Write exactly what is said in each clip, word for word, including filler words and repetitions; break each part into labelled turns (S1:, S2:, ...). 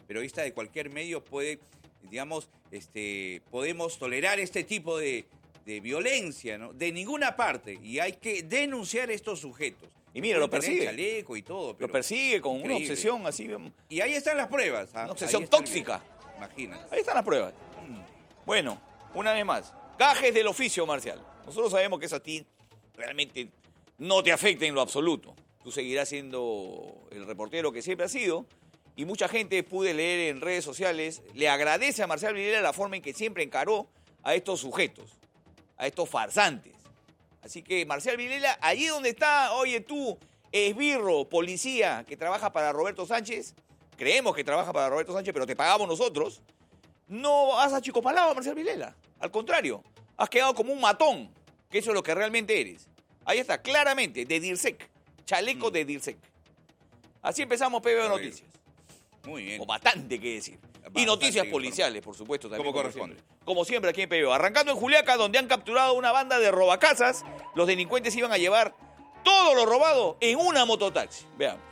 S1: periodista de cualquier medio puede, digamos, este, podemos tolerar este tipo de, de violencia, ¿no? De ninguna parte. Y hay que denunciar a estos sujetos.
S2: Y mira, lo persigue.
S1: Chaleco y todo,
S2: lo persigue con increíble. Una obsesión así.
S1: Y ahí están las pruebas. ¿Ah?
S2: Una obsesión tóxica.
S1: Imagínate.
S2: Ahí están las pruebas. Mm. Bueno, una vez más. Gajes del oficio, Marcial. Nosotros sabemos que eso a ti realmente no te afecta en lo absoluto. Tú seguirás siendo el reportero que siempre has sido. Y mucha gente, pude leer en redes sociales, le agradece a Marcial Vilela la forma en que siempre encaró a estos sujetos, a estos farsantes. Así que, Marcial Vilela, allí donde está, oye tú, esbirro, policía, que trabaja para Roberto Sánchez, creemos que trabaja para Roberto Sánchez, pero te pagamos nosotros, no has achicopalado a Marcial Vilela. Al contrario, has quedado como un matón, que eso es lo que realmente eres. Ahí está, claramente, de DIRSEC, chaleco mm. de DIRSEC. Así empezamos P B O Noticias.
S1: Muy bien.
S2: O bastante que decir. Y noticias policiales, por supuesto, también.
S1: Como corresponde.
S2: Como siempre, como siempre aquí en P B O. Arrancando en Juliaca, donde han capturado una banda de robacasas, los delincuentes iban a llevar todo lo robado en una mototaxi. Veamos.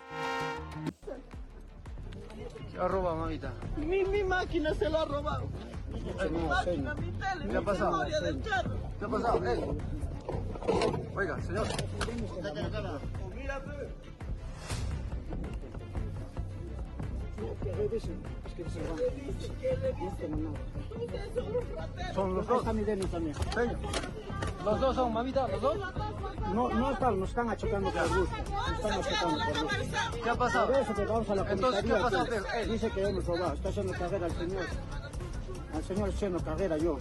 S3: ¿Qué ha robado, mamita?
S4: Mi, mi máquina se la ha robado. Mi máquina, mi tele, mi memoria del carro.
S3: ¿Qué ha pasado? Ey. Oiga, señor.
S4: Mira,
S5: Es que se van.
S3: Son los dos.
S5: También.
S3: Los dos son, mamita, los dos.
S5: No, no están, nos están achocando por gusto. Nos están achocando por gusto.
S3: ¿Qué ha pasado?
S5: Por eso que vamos a la
S3: Entonces, ¿qué ha pasado?
S5: Él dice que hemos robado. Está haciendo carrera al señor. Al señor haciendo carrera yo.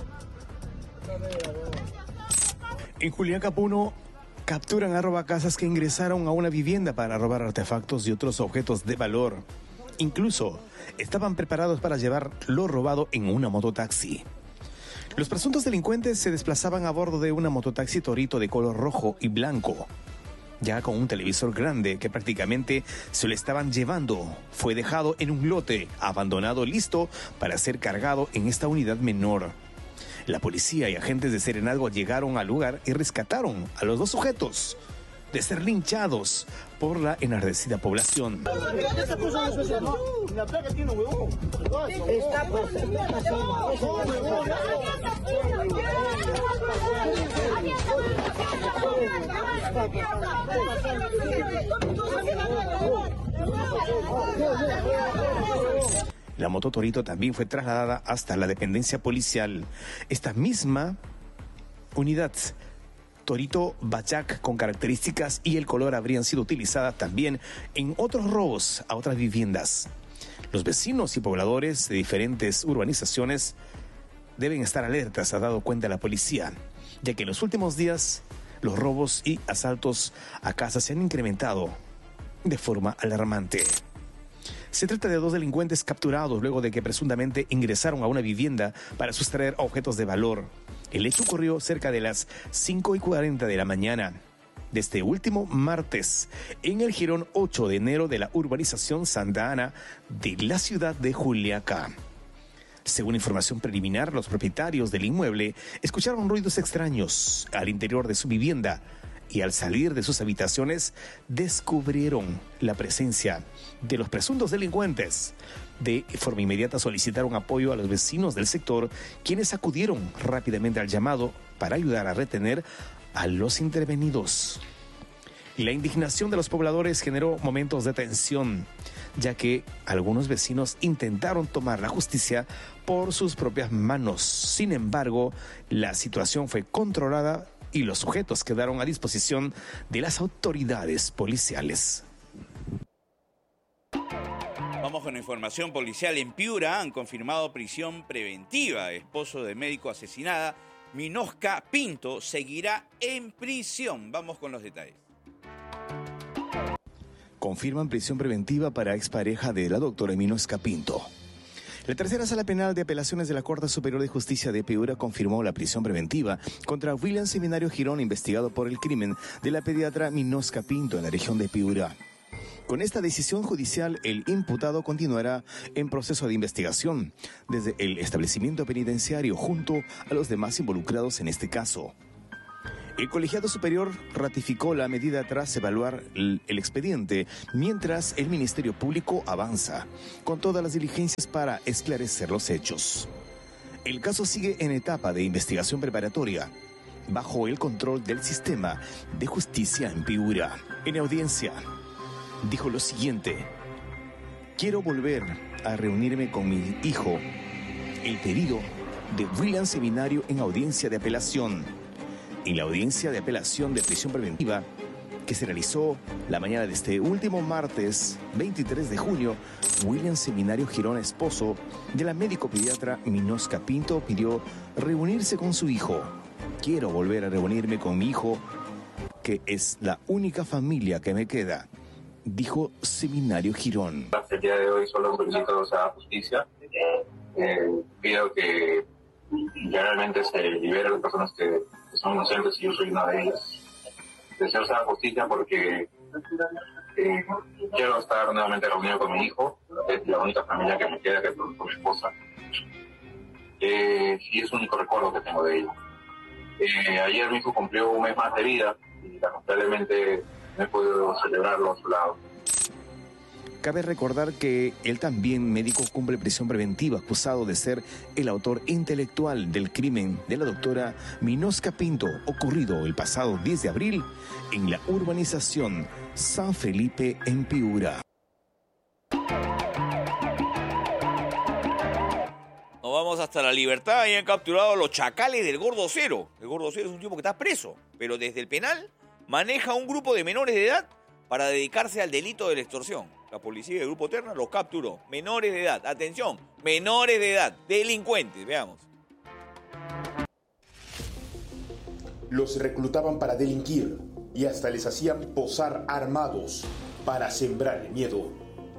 S6: En Juliaca, Puno, capturan a robacasas que ingresaron a una vivienda para robar artefactos y otros objetos de valor. Incluso estaban preparados para llevar lo robado en una mototaxi. Los presuntos delincuentes se desplazaban a bordo de una mototaxi Torito de color rojo y blanco, ya con un televisor grande que prácticamente se lo estaban llevando. Fue dejado en un lote, abandonado, listo para ser cargado en esta unidad menor. La policía y agentes de Serenazgo llegaron al lugar y rescataron a los dos sujetos de ser linchados por la enardecida población. La moto Torito también fue trasladada hasta la dependencia policial. Esta misma unidad Torito Bachac con características y el color habrían sido utilizadas también en otros robos a otras viviendas. Los vecinos y pobladores de diferentes urbanizaciones deben estar alertas, ha dado cuenta la policía, ya que en los últimos días los robos y asaltos a casas se han incrementado de forma alarmante. Se trata de dos delincuentes capturados luego de que presuntamente ingresaron a una vivienda para sustraer objetos de valor. El hecho ocurrió cerca de las cinco y cuarenta de la mañana de este último martes en el jirón ocho de enero de la urbanización Santa Ana de la ciudad de Juliaca. Según información preliminar, los propietarios del inmueble escucharon ruidos extraños al interior de su vivienda y al salir de sus habitaciones descubrieron la presencia de los presuntos delincuentes. De forma inmediata solicitaron apoyo a los vecinos del sector, quienes acudieron rápidamente al llamado para ayudar a retener a los intervenidos. La indignación de los pobladores generó momentos de tensión, ya que algunos vecinos intentaron tomar la justicia por sus propias manos. Sin embargo, la situación fue controlada y los sujetos quedaron a disposición de las autoridades policiales.
S1: Vamos con información policial. En Piura han confirmado prisión preventiva. Esposo de médico asesinada, Minosca Pinto, seguirá en prisión. Vamos con los detalles.
S6: Confirman prisión preventiva para expareja de la doctora Minosca Pinto. La tercera sala penal de apelaciones de la Corte Superior de Justicia de Piura confirmó la prisión preventiva contra William Seminario Girón, investigado por el crimen de la pediatra Minosca Pinto en la región de Piura. Con esta decisión judicial, el imputado continuará en proceso de investigación desde el establecimiento penitenciario junto a los demás involucrados en este caso. El colegiado superior ratificó la medida tras evaluar el, el expediente, mientras el Ministerio Público avanza con todas las diligencias para esclarecer los hechos. El caso sigue en etapa de investigación preparatoria, bajo el control del sistema de justicia en Piura. En audiencia, dijo lo siguiente: quiero volver a reunirme con mi hijo. El pedido de William Seminario en audiencia de apelación. En la audiencia de apelación de prisión preventiva que se realizó la mañana de este último martes veintitrés de junio, William Seminario Girón, esposo de la médico pediatra Minosca Pinto, pidió reunirse con su hijo. Quiero volver a reunirme con mi hijo, que es la única familia que me queda, dijo Seminario Girón.
S7: El día de hoy solo solicito a justicia. Eh, pido que generalmente se liberen las personas que, que son inocentes, y yo soy una de ellas. Deseo hacer justicia porque eh, quiero estar nuevamente reunido con mi hijo, es la única familia que me queda, que es con, con mi esposa. Eh, y es el único recuerdo que tengo de ella. Eh, ayer mi hijo cumplió un mes más de vida y lamentablemente no he podido celebrarlo a su lado.
S6: Cabe recordar que él también, médico, cumple prisión preventiva, acusado de ser el autor intelectual del crimen de la doctora Minosca Pinto, ocurrido el pasado diez de abril en la urbanización San Felipe en Piura.
S2: Nos vamos hasta La Libertad y han capturado a los chacales del Gordo Cero. El Gordo Cero es un tipo que está preso, pero desde el penal maneja un grupo de menores de edad para dedicarse al delito de la extorsión. La policía del Grupo Terna los capturó. Menores de edad, atención, menores de edad, delincuentes, veamos.
S8: Los reclutaban para delinquir y hasta les hacían posar armados para sembrar el miedo.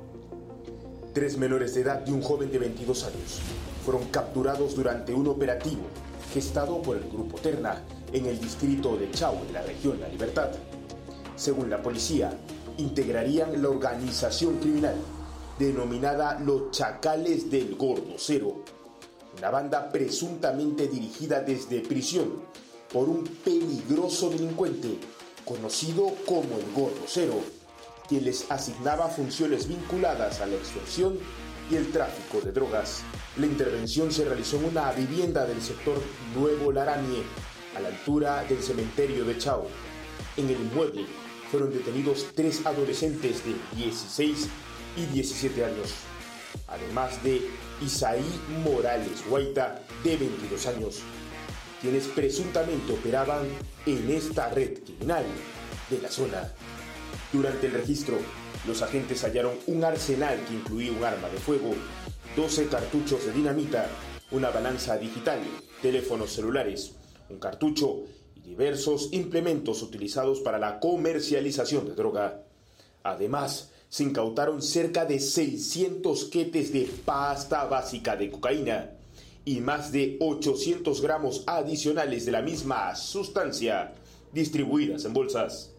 S8: Tres menores de edad y un joven de veintidós años fueron capturados durante un operativo gestado por el Grupo Terna en el distrito de Chau, en la región La Libertad. Según la policía, integrarían la organización criminal denominada Los Chacales del Gordo Cero, una banda presuntamente dirigida desde prisión por un peligroso delincuente conocido como el Gordo Cero, quien les asignaba funciones vinculadas a la extorsión y el tráfico de drogas. La intervención se realizó en una vivienda del sector Nuevo Laranie, a la altura del cementerio de Chau. En el inmueble fueron detenidos tres adolescentes de dieciséis y diecisiete años, además de Isaí Morales Guaita, de veintidós años, quienes presuntamente operaban en esta red criminal de la zona. Durante el registro, los agentes hallaron un arsenal que incluía un arma de fuego, doce cartuchos de dinamita, una balanza digital, teléfonos celulares, un cartucho y diversos implementos utilizados para la comercialización de droga. Además, se incautaron cerca de seiscientos quetes de pasta básica de cocaína y más de ochocientos gramos adicionales de la misma sustancia distribuidas en bolsas.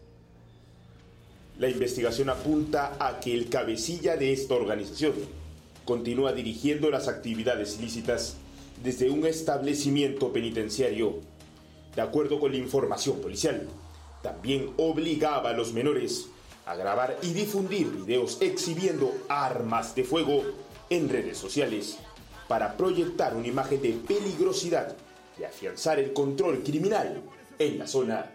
S8: La investigación apunta a que el cabecilla de esta organización continúa dirigiendo las actividades ilícitas desde un establecimiento penitenciario. De acuerdo con la información policial, también obligaba a los menores a grabar y difundir videos exhibiendo armas de fuego en redes sociales para proyectar una imagen de peligrosidad y afianzar el control criminal en la zona.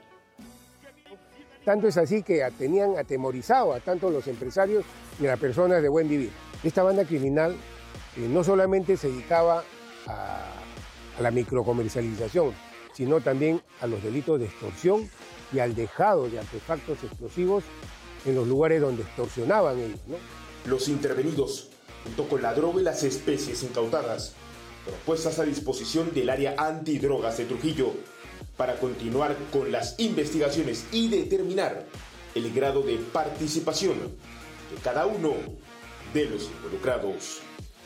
S9: Tanto es así que tenían atemorizado a tanto los empresarios y a las personas de buen vivir. Esta banda criminal eh, no solamente se dedicaba a, a la microcomercialización, sino también a los delitos de extorsión y al dejado de artefactos explosivos en los lugares donde extorsionaban ellos, ¿no?
S8: Los intervenidos, junto con la droga y las especies incautadas, fueron puestas a disposición del área antidrogas de Trujillo para continuar con las investigaciones y determinar el grado de participación de cada uno de los involucrados.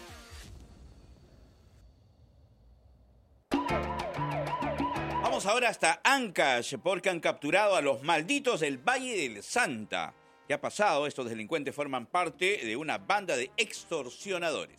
S1: Vamos ahora hasta Ancash, porque han capturado a los malditos del Valle del Santa. ¿Qué ha pasado? Estos delincuentes forman parte de una banda de extorsionadores.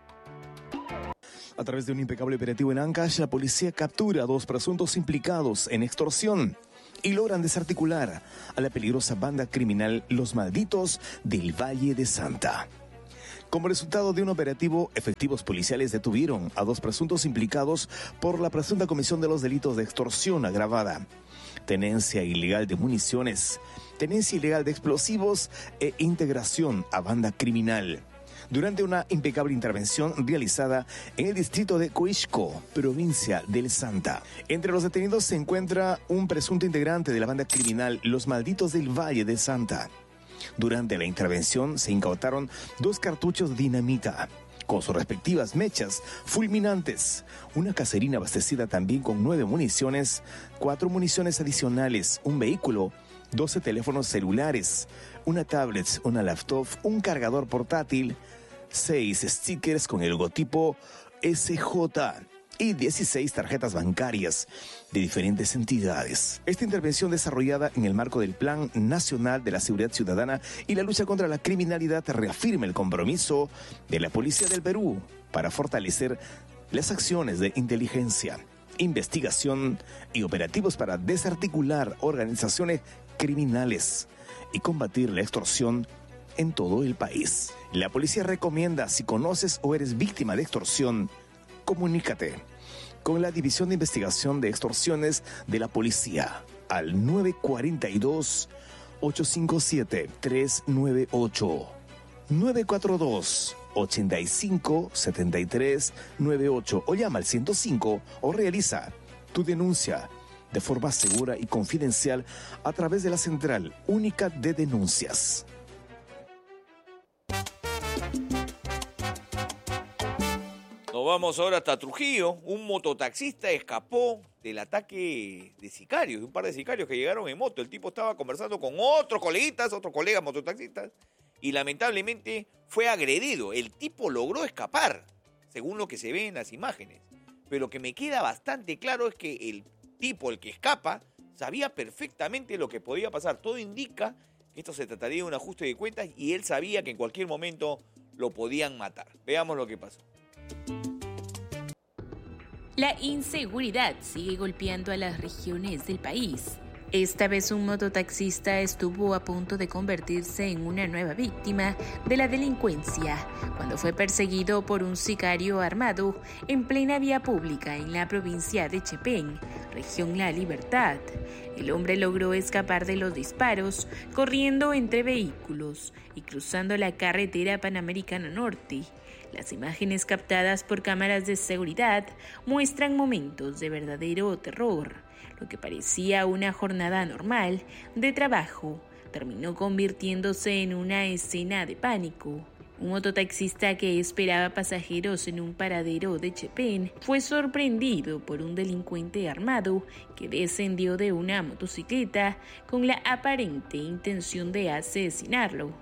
S6: A través de un impecable operativo en Ancash, la policía captura a dos presuntos implicados en extorsión. y logran desarticular a la peligrosa banda criminal Los Malditos del Valle de Santa. Como resultado de un operativo, efectivos policiales detuvieron a dos presuntos implicados por la presunta comisión de los delitos de extorsión agravada, tenencia ilegal de municiones, tenencia ilegal de explosivos e integración a banda criminal, durante una impecable intervención realizada en el distrito de Coixco, provincia del Santa. Entre los detenidos se encuentra un presunto integrante de la banda criminal Los Malditos del Valle de Santa. Durante la intervención se incautaron dos cartuchos de dinamita, con sus respectivas mechas fulminantes, una caserina abastecida también con nueve municiones, cuatro municiones adicionales, un vehículo, doce teléfonos celulares, una tablet, una laptop, un cargador portátil, seis stickers con el logotipo S J y dieciséis tarjetas bancarias de diferentes entidades. Esta intervención, desarrollada en el marco del Plan Nacional de la Seguridad Ciudadana y la lucha contra la criminalidad, reafirma el compromiso de la Policía del Perú para fortalecer las acciones de inteligencia, investigación y operativos para desarticular organizaciones criminales y combatir la extorsión en todo el país. La policía recomienda: si conoces o eres víctima de extorsión, comunícate con la División de Investigación de Extorsiones de la Policía al nueve cuatro dos, ocho cinco siete, tres nueve ocho, nueve cuatro dos, ocho cinco siete tres nueve ocho, o llama al ciento cinco o realiza tu denuncia de forma segura y confidencial a través de la Central Única de Denuncias.
S2: Nos vamos ahora hasta Trujillo. Un mototaxista escapó del ataque de sicarios, de un par de sicarios que llegaron en moto. El tipo estaba conversando con otros coleguitas, otros colegas mototaxistas, y lamentablemente fue agredido. El tipo logró escapar, según lo que se ve en las imágenes. Pero lo que me queda bastante claro es que el tipo, el que escapa, sabía perfectamente lo que podía pasar. Todo indica que esto se trataría de un ajuste de cuentas y él sabía que en cualquier momento lo podían matar. Veamos lo que pasó.
S10: La inseguridad sigue golpeando a las regiones del país. Esta vez un mototaxista estuvo a punto de convertirse en una nueva víctima de la delincuencia cuando fue perseguido por un sicario armado en plena vía pública en la provincia de Chepén, región La Libertad. El hombre logró escapar de los disparos corriendo entre vehículos y cruzando la carretera Panamericana Norte. Las imágenes captadas por cámaras de seguridad muestran momentos de verdadero terror. Lo que parecía una jornada normal de trabajo terminó convirtiéndose en una escena de pánico. Un mototaxista que esperaba pasajeros en un paradero de Chepén fue sorprendido por un delincuente armado que descendió de una motocicleta con la aparente intención de asesinarlo.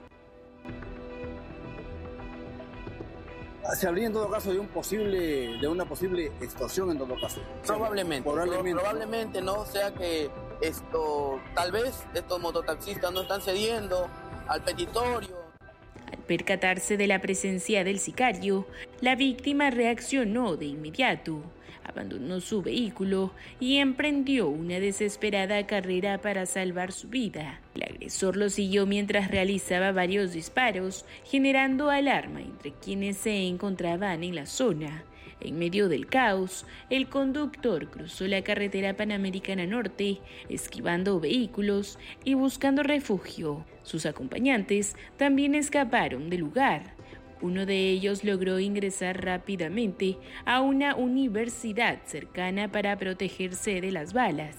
S11: Se habría en todo caso de un posible, de una posible extorsión en todo caso.
S12: Probablemente,
S11: probablemente,
S12: probablemente no, ¿no? Sea que esto, tal vez estos mototaxistas no están cediendo al petitorio.
S10: Al percatarse de la presencia del sicario, la víctima reaccionó de inmediato, abandonó su vehículo y emprendió una desesperada carrera para salvar su vida. El agresor lo siguió mientras realizaba varios disparos, generando alarma entre quienes se encontraban en la zona. En medio del caos, el conductor cruzó la carretera Panamericana Norte, esquivando vehículos y buscando refugio. Sus acompañantes también escaparon del lugar. Uno de ellos logró ingresar rápidamente a una universidad cercana para protegerse de las balas.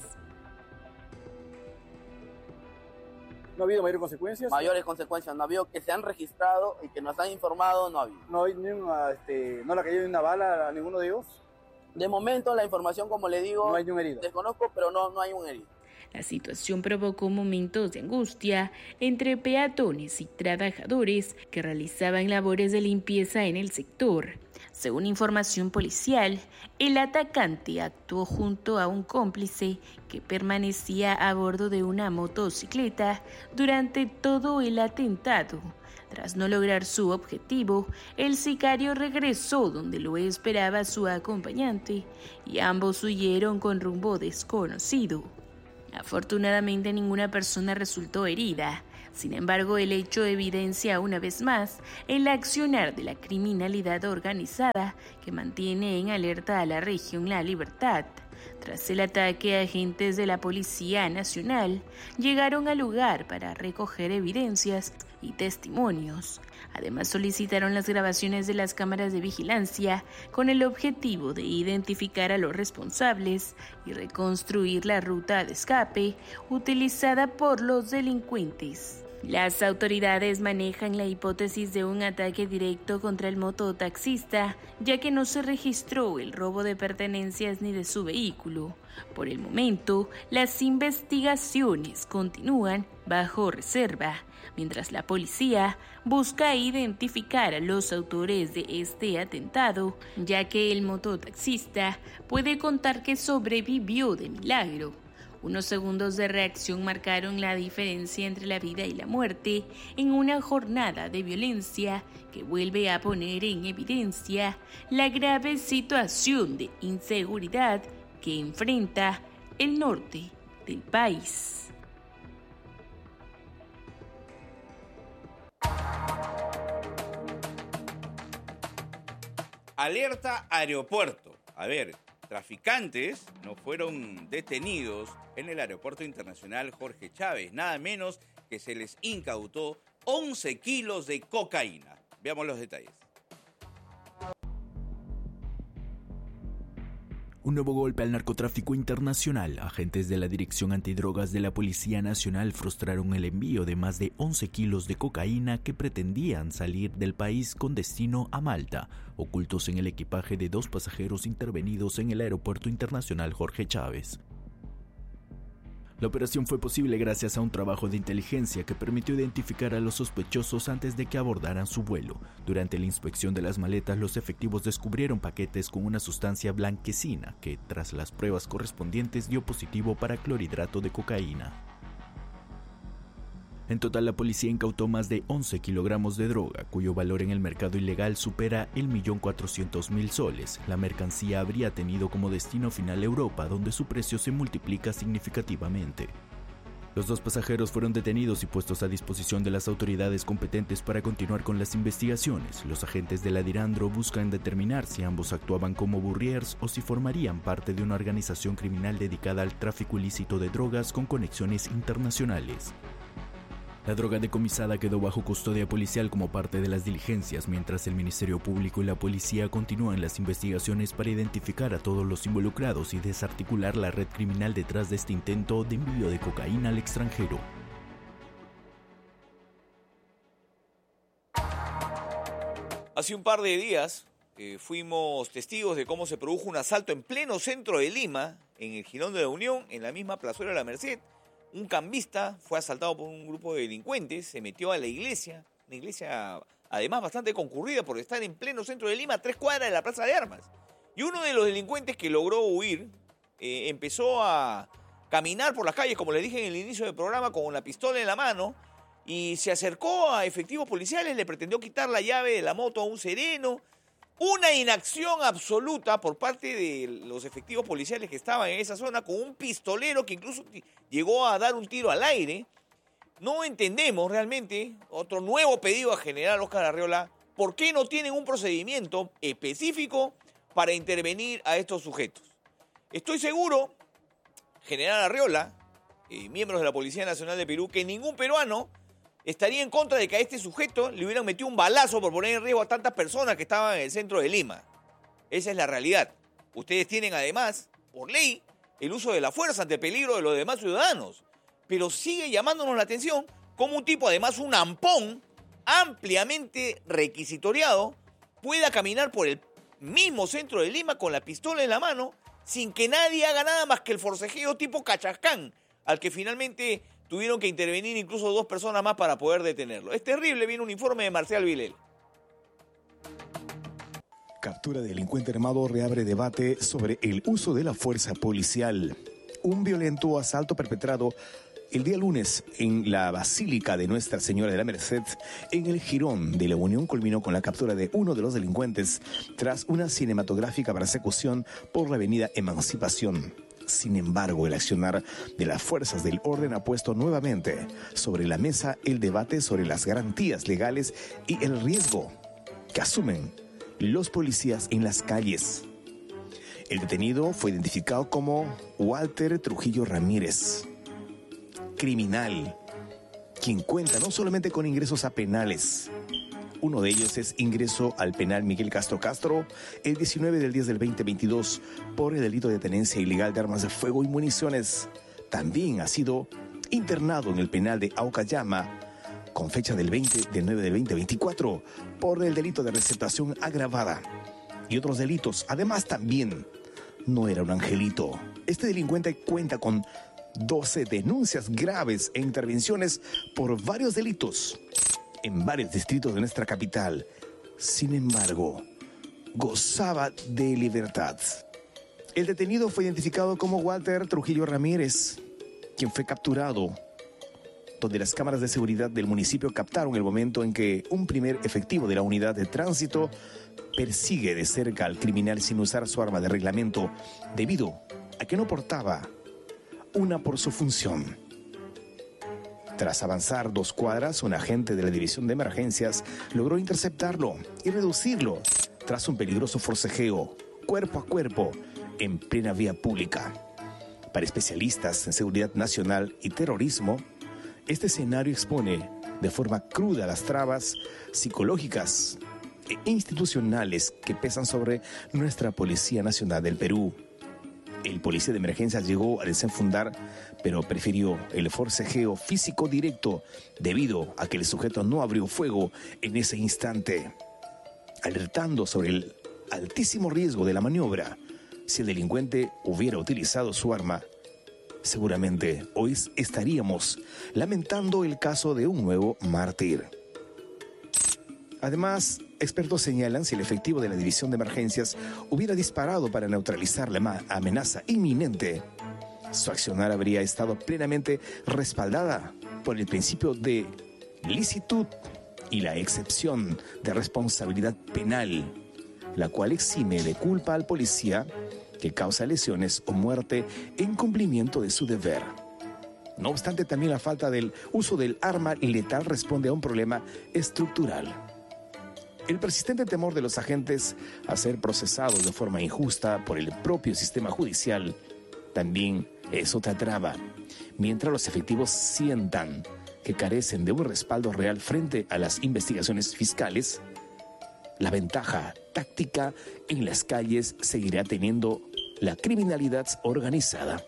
S11: ¿No ha habido mayores consecuencias?
S12: Mayores consecuencias no ha habido, que se han registrado y que nos han informado, no ha habido.
S11: ¿No, hay ninguna, este, ¿no le ha caído ni una bala a ninguno de ellos?
S12: De momento la información, como le digo,
S11: no hay ni un herido.
S12: Desconozco, pero no, no hay un herido.
S10: La situación provocó momentos de angustia entre peatones y trabajadores que realizaban labores de limpieza en el sector. Según información policial, el atacante actuó junto a un cómplice que permanecía a bordo de una motocicleta durante todo el atentado. Tras no lograr su objetivo, el sicario regresó donde lo esperaba su acompañante y ambos huyeron con rumbo desconocido. Afortunadamente ninguna persona resultó herida. Sin embargo, el hecho evidencia una vez más el accionar de la criminalidad organizada que mantiene en alerta a la región La Libertad. Tras el ataque, agentes de la Policía Nacional llegaron al lugar para recoger evidencias y testimonios. Además, solicitaron las grabaciones de las cámaras de vigilancia con el objetivo de identificar a los responsables y reconstruir la ruta de escape utilizada por los delincuentes. Las autoridades manejan la hipótesis de un ataque directo contra el mototaxista, ya que no se registró el robo de pertenencias ni de su vehículo. Por el momento, las investigaciones continúan bajo reserva, mientras la policía busca identificar a los autores de este atentado, ya que el mototaxista puede contar que sobrevivió de milagro. Unos segundos de reacción marcaron la diferencia entre la vida y la muerte en una jornada de violencia que vuelve a poner en evidencia la grave situación de inseguridad que enfrenta el norte del país.
S1: Alerta aeropuerto. A ver, traficantes no fueron detenidos en el Aeropuerto Internacional Jorge Chávez. Nada menos que se les incautó once kilos de cocaína. Veamos los detalles.
S13: Un nuevo golpe al narcotráfico internacional. Agentes de la Dirección Antidrogas de la Policía Nacional frustraron el envío de más de once kilos de cocaína que pretendían salir del país con destino a Malta, ocultos en el equipaje de dos pasajeros intervenidos en el Aeropuerto Internacional Jorge Chávez. La operación fue posible gracias a un trabajo de inteligencia que permitió identificar a los sospechosos antes de que abordaran su vuelo. Durante la inspección de las maletas, los efectivos descubrieron paquetes con una sustancia blanquecina que, tras las pruebas correspondientes, dio positivo para clorhidrato de cocaína. En total, la policía incautó más de once kilogramos de droga, cuyo valor en el mercado ilegal supera el millón cuatrocientos mil soles. La mercancía habría tenido como destino final Europa, donde su precio se multiplica significativamente. Los dos pasajeros fueron detenidos y puestos a disposición de las autoridades competentes para continuar con las investigaciones. Los agentes de la Dirandro buscan determinar si ambos actuaban como burriers o si formarían parte de una organización criminal dedicada al tráfico ilícito de drogas con conexiones internacionales. La droga decomisada quedó bajo custodia policial como parte de las diligencias, mientras el Ministerio Público y la policía continúan las investigaciones para identificar a todos los involucrados y desarticular la red criminal detrás de este intento de envío de cocaína al extranjero.
S2: Hace un par de días eh, fuimos testigos de cómo se produjo un asalto en pleno centro de Lima, en el Jirón de la Unión, en la misma plazuela de la Merced. Un cambista fue asaltado por un grupo de delincuentes, se metió a la iglesia, una iglesia además bastante concurrida por estar en pleno centro de Lima, a tres cuadras de la Plaza de Armas. Y uno de los delincuentes que logró huir eh, empezó a caminar por las calles, como les dije en el inicio del programa, con la pistola en la mano, y se acercó a efectivos policiales, le pretendió quitar la llave de la moto a un sereno. Una inacción absoluta por parte de los efectivos policiales que estaban en esa zona, con un pistolero que incluso llegó a dar un tiro al aire. No entendemos realmente, otro nuevo pedido a general Óscar Arriola, ¿por qué no tienen un procedimiento específico para intervenir a estos sujetos? Estoy seguro, general Arriola, eh, miembros de la Policía Nacional de Perú, que ningún peruano estaría en contra de que a este sujeto le hubieran metido un balazo por poner en riesgo a tantas personas que estaban en el centro de Lima. Esa es la realidad. Ustedes tienen además, por ley, el uso de la fuerza ante el peligro de los demás ciudadanos. Pero sigue llamándonos la atención cómo un tipo, además un ampón, ampliamente requisitoriado, pueda caminar por el mismo centro de Lima con la pistola en la mano sin que nadie haga nada más que el forcejeo tipo Cachascán, al que finalmente tuvieron que intervenir incluso dos personas más para poder detenerlo. Es terrible, viene un informe de Marcial Vilel.
S6: Captura de delincuente armado reabre debate sobre el uso de la fuerza policial. Un violento asalto perpetrado el día lunes en la Basílica de Nuestra Señora de la Merced, en el Jirón de la Unión, culminó con la captura de uno de los delincuentes tras una cinematográfica persecución por la avenida Emancipación. Sin embargo, el accionar de las fuerzas del orden ha puesto nuevamente sobre la mesa el debate sobre las garantías legales y el riesgo que asumen los policías en las calles. El detenido fue identificado como Walter Trujillo Ramírez, criminal, quien cuenta no solamente con ingresos a penales. Uno de ellos es ingreso al penal Miguel Castro Castro el diecinueve del diez del veinte veintidós por el delito de tenencia ilegal de armas de fuego y municiones. También ha sido internado en el penal de Aucayama con fecha del veinte del nueve del veinte veinticuatro por el delito de receptación agravada y otros delitos. Además, también no era un angelito. Este delincuente cuenta con doce denuncias graves e intervenciones por varios delitos en varios distritos de nuestra capital. Sin embargo, gozaba de libertad. El detenido fue identificado como Walter Trujillo Ramírez, quien fue capturado, donde las cámaras de seguridad del municipio captaron el momento en que un primer efectivo de la unidad de tránsito persigue de cerca al criminal sin usar su arma de reglamento, debido a que no portaba una por su función. Tras avanzar dos cuadras, un agente de la División de Emergencias logró interceptarlo y reducirlo tras un peligroso forcejeo cuerpo a cuerpo en plena vía pública. Para especialistas en seguridad nacional y terrorismo, este escenario expone de forma cruda las trabas psicológicas e institucionales que pesan sobre nuestra Policía Nacional del Perú. El policía de emergencia llegó a desenfundar, pero prefirió el forcejeo físico directo debido a que el sujeto no abrió fuego en ese instante, alertando sobre el altísimo riesgo de la maniobra. Si el delincuente hubiera utilizado su arma, seguramente hoy estaríamos lamentando el caso de un nuevo mártir. Además, expertos señalan si el efectivo de la División de Emergencias hubiera disparado para neutralizar la amenaza inminente, su accionar habría estado plenamente respaldada por el principio de licitud y la excepción de responsabilidad penal, la cual exime de culpa al policía que causa lesiones o muerte en cumplimiento de su deber. No obstante, también la falta del uso del arma letal responde a un problema estructural. El persistente temor de los agentes a ser procesados de forma injusta por el propio sistema judicial también es otra traba. Mientras los efectivos sientan que carecen de un respaldo real frente a las investigaciones fiscales, la ventaja táctica en las calles seguirá teniendo la criminalidad organizada.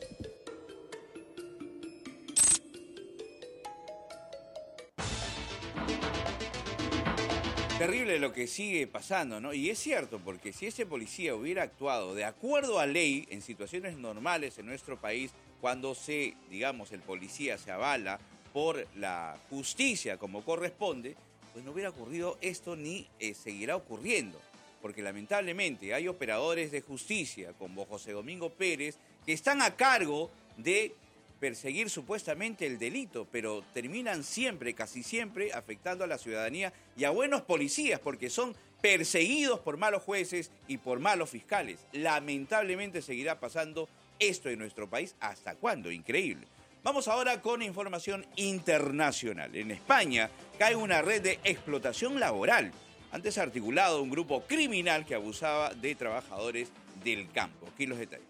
S1: Terrible lo que sigue pasando, ¿no? Y es cierto, porque si ese policía hubiera actuado de acuerdo a ley en situaciones normales en nuestro país, cuando se, digamos, el policía se avala por la justicia como corresponde, pues no hubiera ocurrido esto ni eh, seguirá ocurriendo. Porque lamentablemente hay operadores de justicia como José Domingo Pérez que están a cargo de perseguir supuestamente el delito, pero terminan siempre, casi siempre, afectando a la ciudadanía y a buenos policías porque son perseguidos por malos jueces y por malos fiscales. Lamentablemente seguirá pasando esto en nuestro país. ¿Hasta cuándo? Increíble. Vamos ahora con información internacional. En España cae una red de explotación laboral. Antes articulado un grupo criminal que abusaba de trabajadores del campo. Aquí los detalles.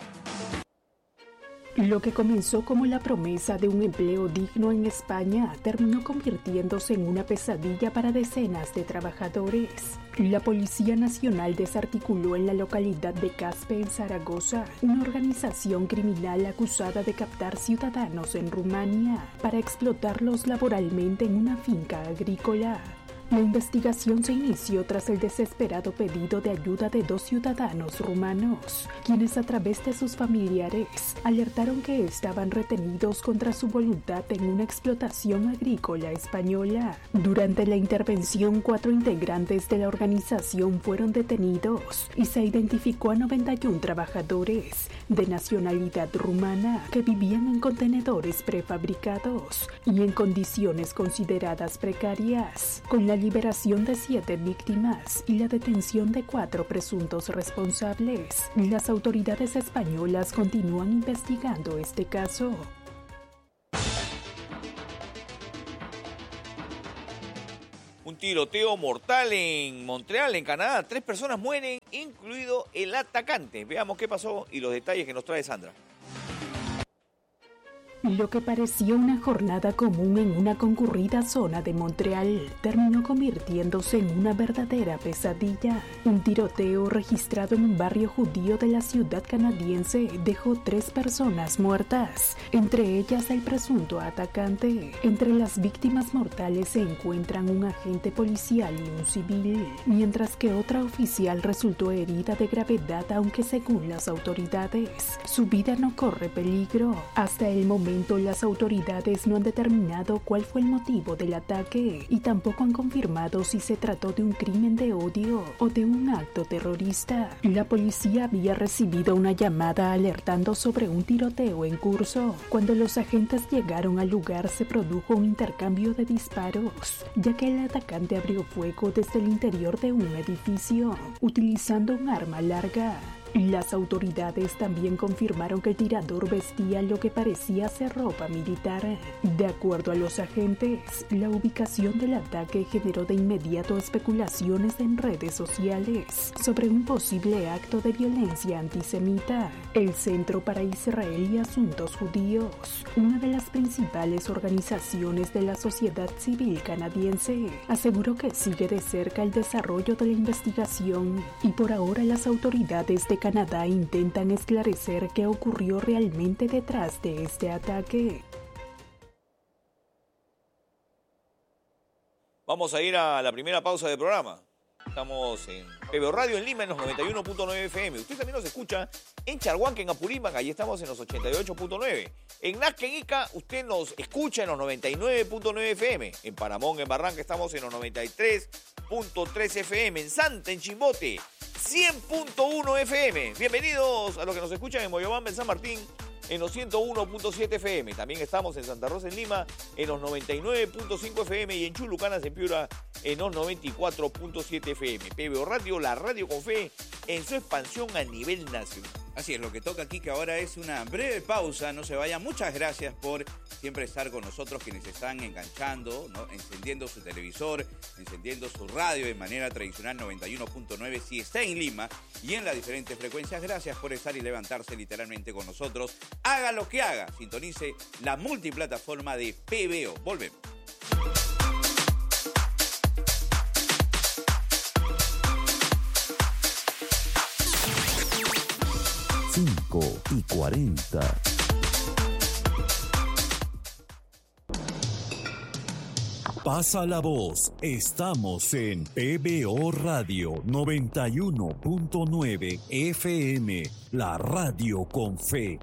S14: Lo que comenzó como la promesa de un empleo digno en España terminó convirtiéndose en una pesadilla para decenas de trabajadores. La Policía Nacional desarticuló en la localidad de Caspe, en Zaragoza, una organización criminal acusada de captar ciudadanos en Rumania para explotarlos laboralmente en una finca agrícola. La investigación se inició tras el desesperado pedido de ayuda de dos ciudadanos rumanos, quienes a través de sus familiares alertaron que estaban retenidos contra su voluntad en una explotación agrícola española. Durante la intervención, cuatro integrantes de la organización fueron detenidos y se identificó a noventa y uno trabajadores de nacionalidad rumana que vivían en contenedores prefabricados y en condiciones consideradas precarias. Con la la liberación de siete víctimas y la detención de cuatro presuntos responsables. Las autoridades españolas continúan investigando este caso.
S2: Un tiroteo mortal en Montreal, en Canadá. Tres personas mueren, incluido el atacante. Veamos qué pasó y los detalles que nos trae Sandra.
S14: Lo que parecía una jornada común en una concurrida zona de Montreal terminó convirtiéndose en una verdadera pesadilla. Un tiroteo registrado en un barrio judío de la ciudad canadiense dejó tres personas muertas, entre ellas el presunto atacante. Entre las víctimas mortales se encuentran un agente policial y un civil, mientras que otra oficial resultó herida de gravedad, aunque según las autoridades, su vida no corre peligro. Hasta el momento las autoridades no han determinado cuál fue el motivo del ataque y tampoco han confirmado si se trató de un crimen de odio o de un acto terrorista. La policía había recibido una llamada alertando sobre un tiroteo en curso. Cuando los agentes llegaron al lugar se produjo un intercambio de disparos, ya que el atacante abrió fuego desde el interior de un edificio, utilizando un arma larga. Las autoridades también confirmaron que el tirador vestía lo que parecía ser ropa militar. De acuerdo a los agentes, la ubicación del ataque generó de inmediato especulaciones en redes sociales sobre un posible acto de violencia antisemita. El Centro para Israel y Asuntos Judíos, una de las principales organizaciones de la sociedad civil canadiense, aseguró que sigue de cerca el desarrollo de la investigación y por ahora las autoridades de Canadá intentan esclarecer qué ocurrió realmente detrás de este ataque.
S2: Vamos a ir a la primera pausa del programa. Estamos en P B O Radio en Lima en los noventa y uno punto nueve F M. Usted también nos escucha en Charhuanca, en Apurímac, allí estamos en los ochenta y ocho punto nueve. En Nazca, en Ica, usted nos escucha en los noventa y nueve punto nueve F M. En Paramón, en Barranca, estamos en los noventa y tres punto tres F M. En Santa, en Chimbote, cien punto uno F M. Bienvenidos a los que nos escuchan en Moyobamba, en San Martín, en los ciento uno punto siete F M. También estamos en Santa Rosa, en Lima, en los noventa y nueve punto cinco F M y en Chulucanas, en Piura, en los noventa y cuatro punto siete F M. P B O Radio, la radio con fe en su expansión a nivel nacional.
S1: Así es, lo que toca aquí que ahora es una breve pausa, no se vayan. Muchas gracias por siempre estar con nosotros, quienes están enganchando, ¿no? Encendiendo su televisor, encendiendo su radio de manera tradicional noventa y uno punto nueve si está en Lima y en las diferentes frecuencias. Gracias por estar y levantarse literalmente con nosotros. Haga lo que haga, sintonice la multiplataforma de P B O. Volvemos.
S15: cinco y cuarenta. Pasa la voz, estamos en P B O Radio noventa y uno punto nueve F M, la radio con fe.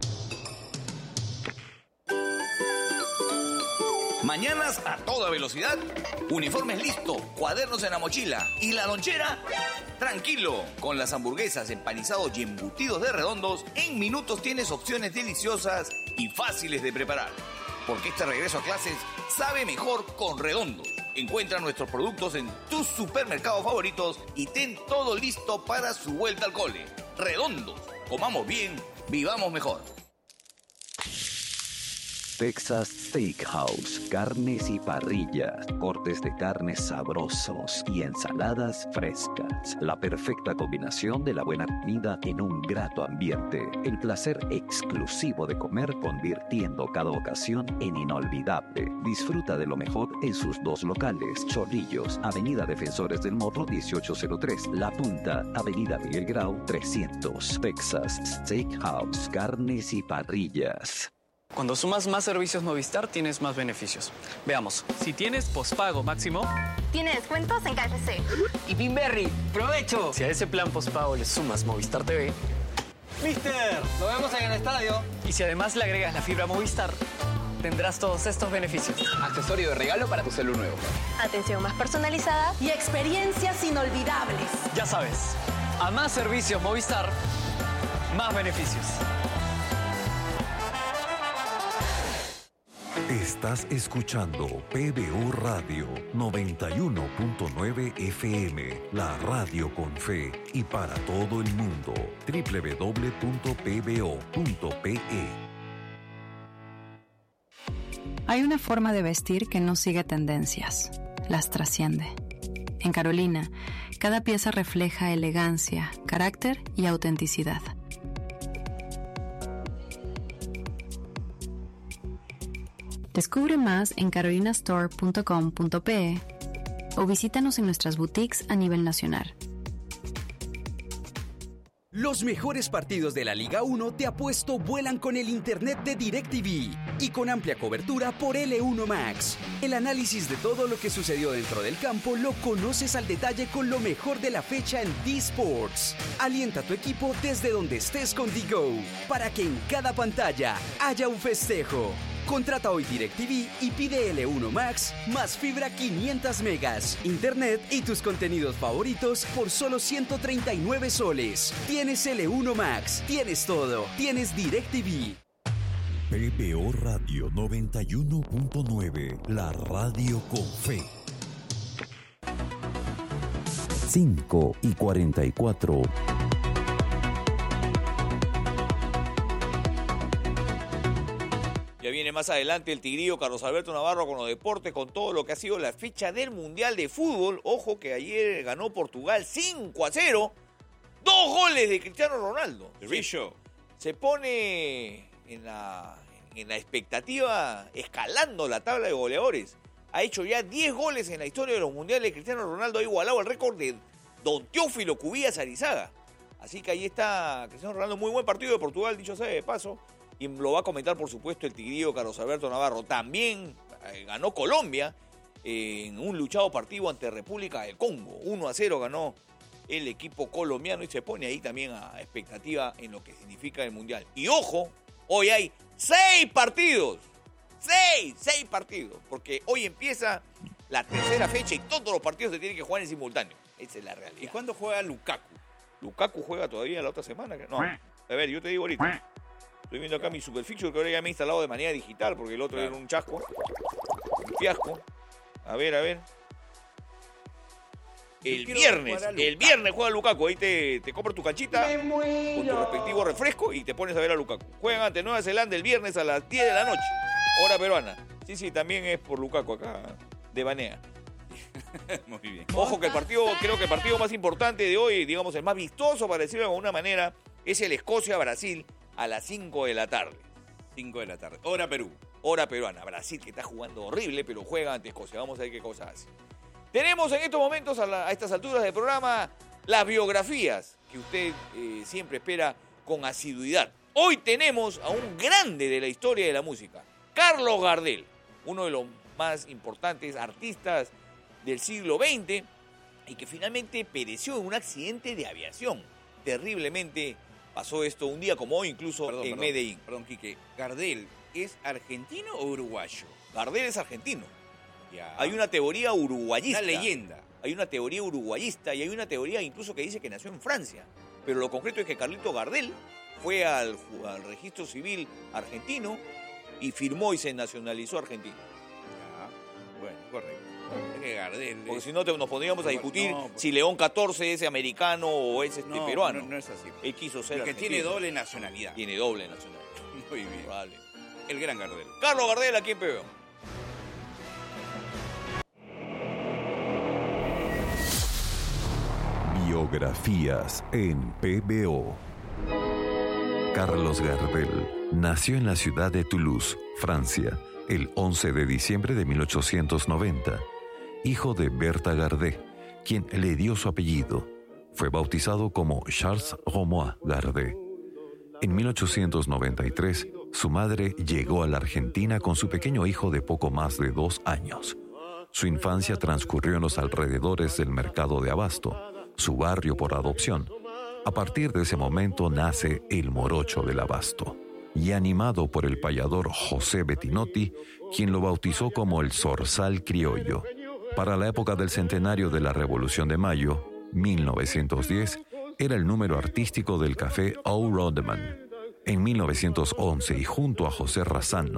S2: Mañanas a toda velocidad, uniformes listos, cuadernos en la mochila y la lonchera, tranquilo. Con las hamburguesas, empanizados y embutidos de Redondos, en minutos tienes opciones deliciosas y fáciles de preparar. Porque este regreso a clases sabe mejor con Redondos. Encuentra nuestros productos en tus supermercados favoritos y ten todo listo para su vuelta al cole. Redondos, comamos bien, vivamos mejor.
S15: Texas Steakhouse, carnes y parrillas, cortes de carnes sabrosos y ensaladas frescas. La perfecta combinación de la buena comida en un grato ambiente. El placer exclusivo de comer convirtiendo cada ocasión en inolvidable. Disfruta de lo mejor en sus dos locales. Chorrillos, Avenida Defensores del Morro dieciocho cero tres. La Punta, Avenida Miguel Grau trescientos. Texas Steakhouse, carnes y parrillas.
S16: Cuando sumas más servicios Movistar, tienes más beneficios. Veamos. Si tienes pospago máximo,
S17: tiene descuentos en K F C.
S16: Y Pinberry, ¡provecho! Si a ese plan pospago le sumas Movistar T V,
S3: ¡Mister! ¡Lo vemos en el estadio!
S16: Y si además le agregas la fibra Movistar, tendrás todos estos beneficios.
S18: Accesorio de regalo para tu celu nuevo.
S17: Atención más personalizada y experiencias inolvidables.
S16: Ya sabes, a más servicios Movistar, más beneficios.
S19: Estás escuchando P B O Radio noventa y uno punto nueve F M, la radio con fe y para todo el mundo. doble u doble u doble u punto p b o punto p e.
S20: Hay una forma de vestir que no sigue tendencias, las trasciende. En Carolina, cada pieza refleja elegancia, carácter y autenticidad. Descubre más en carolina store punto com punto p e o visítanos en nuestras boutiques a nivel nacional.
S21: Los mejores partidos de la Liga uno Te Apuesto vuelan con el internet de DirecTV y con amplia cobertura por L uno Max. El análisis de todo lo que sucedió dentro del campo lo conoces al detalle con lo mejor de la fecha en D-Sports. Alienta a tu equipo desde donde estés con DiGo para que en cada pantalla haya un festejo. Contrata hoy DirecTV y pide L uno Max más fibra quinientos megas, internet y tus contenidos favoritos por solo ciento treinta y nueve soles. Tienes L uno Max, tienes todo, tienes DirecTV.
S19: P B O Radio noventa y uno punto nueve, la radio con fe. cinco y cuarenta y cuatro.
S2: Ya viene más adelante el tigrillo Carlos Alberto Navarro con los deportes, con todo lo que ha sido la fecha del Mundial de Fútbol. Ojo que ayer ganó Portugal cinco a cero. Dos goles de Cristiano Ronaldo.
S1: Rizzo.
S2: Se pone en la, en la expectativa, escalando la tabla de goleadores. Ha hecho ya diez goles en la historia de los mundiales. Cristiano Ronaldo ha igualado el récord de Don Teófilo Cubillas Arizaga. Así que ahí está Cristiano Ronaldo. Muy buen partido de Portugal, dicho sea de paso. Y lo va a comentar, por supuesto, el tigrillo Carlos Alberto Navarro. También eh, ganó Colombia eh, en un luchado partido ante República del Congo. uno a cero ganó el equipo colombiano y se pone ahí también a expectativa en lo que significa el Mundial. Y ojo, hoy hay seis partidos. Seis, seis partidos. Porque hoy empieza la tercera fecha y todos los partidos se tienen que jugar en simultáneo. Esa es la realidad.
S1: ¿Y cuándo juega Lukaku?
S2: Lukaku juega todavía la otra semana. No, a ver, yo te digo ahorita. Estoy viendo acá mi Superfixture que ahora ya me he instalado de manera digital porque el otro claro. Era un chasco, un fiasco. A ver, a ver. El viernes, el viernes juega Lukaku. Ahí te, te compras tu canchita con tu respectivo refresco y te pones a ver a Lukaku. Juegan ante Nueva Zelanda el viernes a las diez de la noche, hora peruana. Sí, sí, también es por Lukaku acá, de Banea.
S1: Muy bien.
S2: Ojo que el partido, creo que el partido más importante de hoy, digamos el más vistoso para decirlo de alguna manera, es el Escocia-Brasil. A las cinco de la tarde.
S1: cinco de la tarde. Hora Perú.
S2: Hora peruana. Brasil que está jugando horrible, pero juega ante Escocia. Vamos a ver qué cosa hace. Tenemos en estos momentos, a, la, a estas alturas del programa, las biografías que usted eh, siempre espera con asiduidad. Hoy tenemos a un grande de la historia de la música, Carlos Gardel, uno de los más importantes artistas del siglo veinte y que finalmente pereció en un accidente de aviación. Terriblemente pasó esto un día como hoy, incluso perdón, en
S1: perdón,
S2: Medellín.
S1: Perdón, Quique. ¿Gardel es argentino o uruguayo?
S2: Gardel es argentino.
S1: Ya.
S2: Hay una teoría uruguayista.
S1: Una leyenda.
S2: Hay una teoría uruguayista y hay una teoría incluso que dice que nació en Francia. Pero lo concreto es que Carlito Gardel fue al, al registro civil argentino y firmó y se nacionalizó argentino.
S1: Ya. Bueno, correcto. Es que Gardel
S2: Porque
S1: es...
S2: si no te, nos podríamos a discutir
S1: no, porque...
S2: si León catorce es americano o es este
S1: no,
S2: peruano.
S1: No, no es así.
S2: Él quiso ser
S1: Porque
S2: argentino.
S1: tiene doble nacionalidad.
S2: Tiene doble nacionalidad.
S1: Muy bien.
S2: Vale.
S1: El gran Gardel.
S2: Carlos Gardel, aquí en P B O.
S19: Biografías en P B O. Carlos Gardel nació en la ciudad de Toulouse, Francia, el once de diciembre de mil ochocientos noventa. Hijo de Bertha Gardé, quien le dio su apellido. Fue bautizado como Charles Romois Gardé. En mil ochocientos noventa y tres, su madre llegó a la Argentina con su pequeño hijo de poco más de dos años. Su infancia transcurrió en los alrededores del mercado de Abasto, su barrio por adopción. A partir de ese momento nace el Morocho del Abasto, y animado por el payador José Bettinotti, quien lo bautizó como el Zorzal Criollo. Para la época del centenario de la Revolución de Mayo, mil novecientos diez, era el número artístico del café O. Rodman. En mil novecientos once, y junto a José Razzano,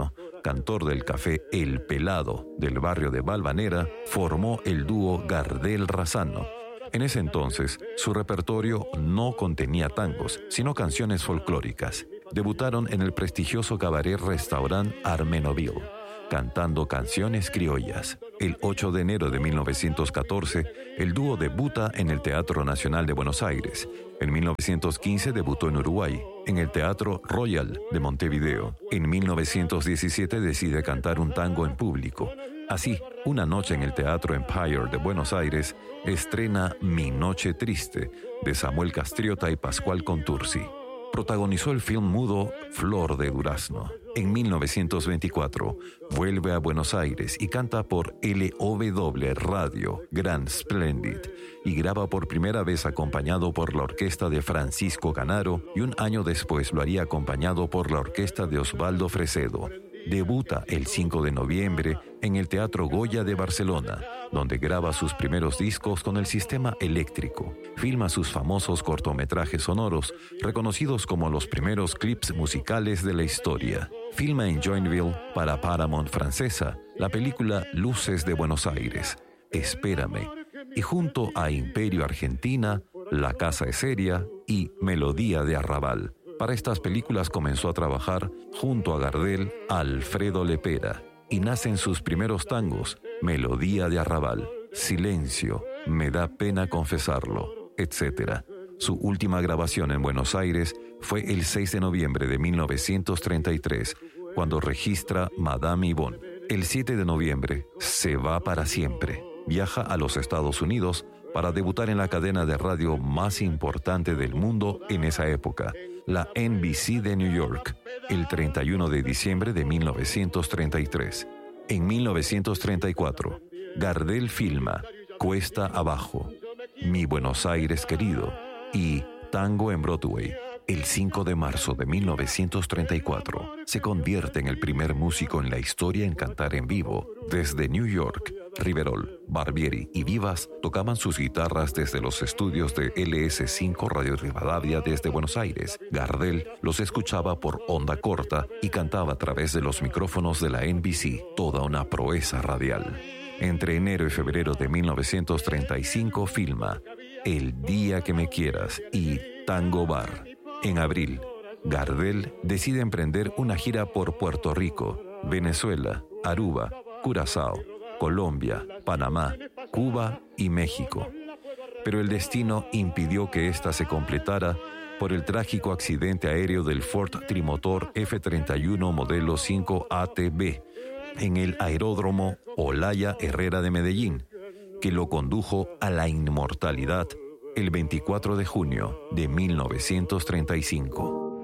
S19: cantor del café El Pelado del barrio de Valvanera, formó el dúo Gardel-Razzano. En ese entonces, su repertorio no contenía tangos, sino canciones folclóricas. Debutaron en el prestigioso cabaret restaurant Armenoville, cantando canciones criollas. El ocho de enero de mil novecientos catorce, el dúo debuta en el Teatro Nacional de Buenos Aires. En mil novecientos quince debutó en Uruguay, en el Teatro Royal de Montevideo. En mil novecientos diecisiete decide cantar un tango en público. Así, una noche en el Teatro Empire de Buenos Aires, estrena Mi Noche Triste, de Samuel Castriota y Pascual Contursi. Protagonizó el film mudo Flor de Durazno. En mil novecientos veinticuatro, vuelve a Buenos Aires y canta por L O W Radio Grand Splendid y graba por primera vez acompañado por la orquesta de Francisco Canaro y un año después lo haría acompañado por la orquesta de Osvaldo Fresedo. Debuta el cinco de noviembre en el Teatro Goya de Barcelona, donde graba sus primeros discos con el sistema eléctrico. Filma sus famosos cortometrajes sonoros, reconocidos como los primeros clips musicales de la historia. Filma en Joinville para Paramount francesa la película Luces de Buenos Aires, Espérame, y junto a Imperio Argentina, La Casa es Seria y Melodía de Arrabal. Para estas películas comenzó a trabajar junto a Gardel, Alfredo Lepera, y nacen sus primeros tangos, Melodía de Arrabal, Silencio, Me da pena confesarlo, etcétera. Su última grabación en Buenos Aires fue el seis de noviembre de mil novecientos treinta y tres, cuando registra Madame Yvonne. El siete de noviembre se va para siempre. Viaja a los Estados Unidos para debutar en la cadena de radio más importante del mundo en esa época, la N B C de New York, el treinta y uno de diciembre de mil novecientos treinta y tres. En mil novecientos treinta y cuatro, Gardel filma Cuesta Abajo, Mi Buenos Aires Querido y Tango en Broadway. El cinco de marzo de mil novecientos treinta y cuatro, se convierte en el primer músico en la historia en cantar en vivo. Desde New York, Riverol, Barbieri y Vivas tocaban sus guitarras desde los estudios de L S cinco Radio Rivadavia desde Buenos Aires. Gardel los escuchaba por onda corta y cantaba a través de los micrófonos de la N B C, toda una proeza radial. Entre enero y febrero de mil novecientos treinta y cinco filma El Día que Me Quieras y Tango Bar. En abril, Gardel decide emprender una gira por Puerto Rico, Venezuela, Aruba, Curazao, Colombia, Panamá, Cuba y México. Pero el destino impidió que ésta se completara por el trágico accidente aéreo del Ford Trimotor F treinta y uno modelo cinco A T B en el aeródromo Olaya Herrera de Medellín, que lo condujo a la inmortalidad el veinticuatro de junio de mil novecientos treinta y cinco.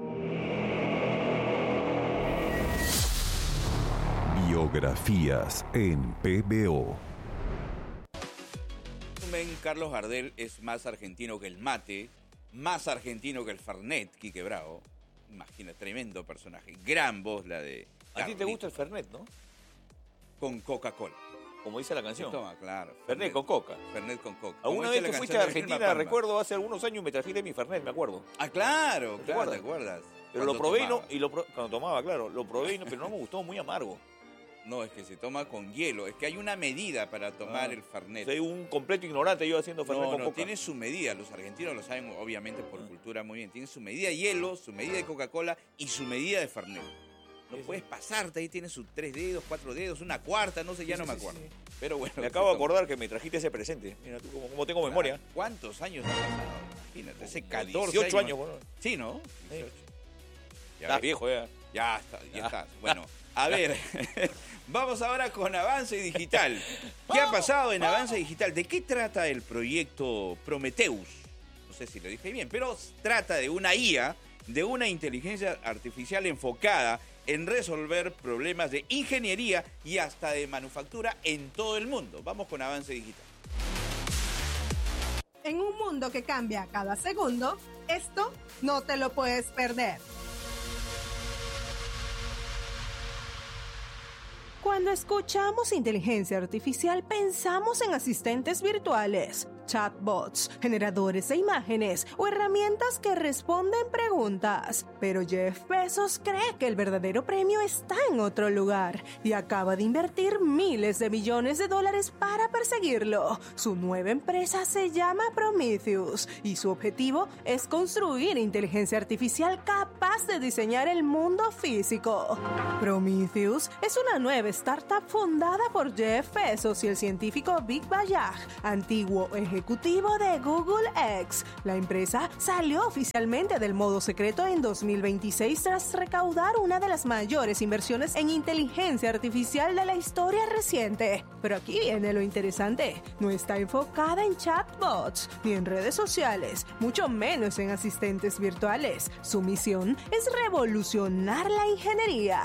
S19: Biografías en P B O.
S1: Carlos Gardel es más argentino que el mate, más argentino que el Fernet, Quique Bravo. Imagina, tremendo personaje. Gran voz la de
S2: Carlitos. A ti te gusta el Fernet, ¿no?
S1: Con Coca-Cola.
S2: Como dice la canción.
S1: Se toma, claro.
S2: Fernet, Fernet con Coca.
S1: Fernet con Coca.
S2: Alguna vez que fuiste a Argentina, recuerdo, hace algunos años me trajiste mi Fernet, me acuerdo.
S1: Ah, claro,
S2: ¿Te
S1: claro,
S2: acuerdas?
S1: ¿te acuerdas?
S2: Pero lo probé y no, y lo pro, cuando tomaba, claro, lo probé y no, pero no me gustó, muy amargo.
S1: No, es que se toma con hielo. Es que hay una medida para tomar ah, el Fernet.
S2: Soy un completo ignorante yo haciendo Fernet
S1: no,
S2: con
S1: no,
S2: Coca.
S1: Tiene su medida. Los argentinos lo saben, obviamente, por ah. cultura muy bien. Tiene su medida de hielo, su medida de Coca-Cola y su medida de Fernet. No sí, puedes sí. pasarte, ahí tienes sus tres dedos, cuatro dedos, una cuarta, no sé, ya sí, no sí, me acuerdo. Sí, sí. Pero bueno.
S2: Me acabo de acordar que me trajiste ese presente. Mira tú como, como tengo memoria.
S1: Ah, ¿cuántos años han pasado? Imagínate, hace catorce
S2: dieciocho años. Bueno.
S1: Sí, ¿no?
S2: dieciocho. Sí. Ya estás viejo ya.
S1: Ya está, ya, ya. estás. Bueno, a ver, vamos ahora con Avance Digital. ¿Qué ha pasado en Avance Digital? ¿De qué trata el proyecto Prometheus? No sé si lo dije bien, pero trata de una I A, de una inteligencia artificial enfocada en resolver problemas de ingeniería y hasta de manufactura en todo el mundo. Vamos con Avance Digital.
S4: En un mundo que cambia cada segundo, esto no te lo puedes perder. Cuando escuchamos inteligencia artificial, pensamos en asistentes virtuales,
S5: chatbots, generadores de imágenes o herramientas que responden preguntas. Pero Jeff Bezos cree que el verdadero premio está en otro lugar y acaba de invertir miles de millones de dólares para perseguirlo. Su nueva empresa se llama Prometheus y su objetivo es construir inteligencia artificial capaz de diseñar el mundo físico. Prometheus es una nueva startup fundada por Jeff Bezos y el científico Vic Bajaj, antiguo ejecutivo de Google X. La empresa salió oficialmente del modo secreto en dos mil veintiséis tras recaudar una de las mayores inversiones en inteligencia artificial de la historia reciente. Pero aquí viene lo interesante. No está enfocada en chatbots ni en redes sociales, mucho menos en asistentes virtuales. Su misión es revolucionar la ingeniería.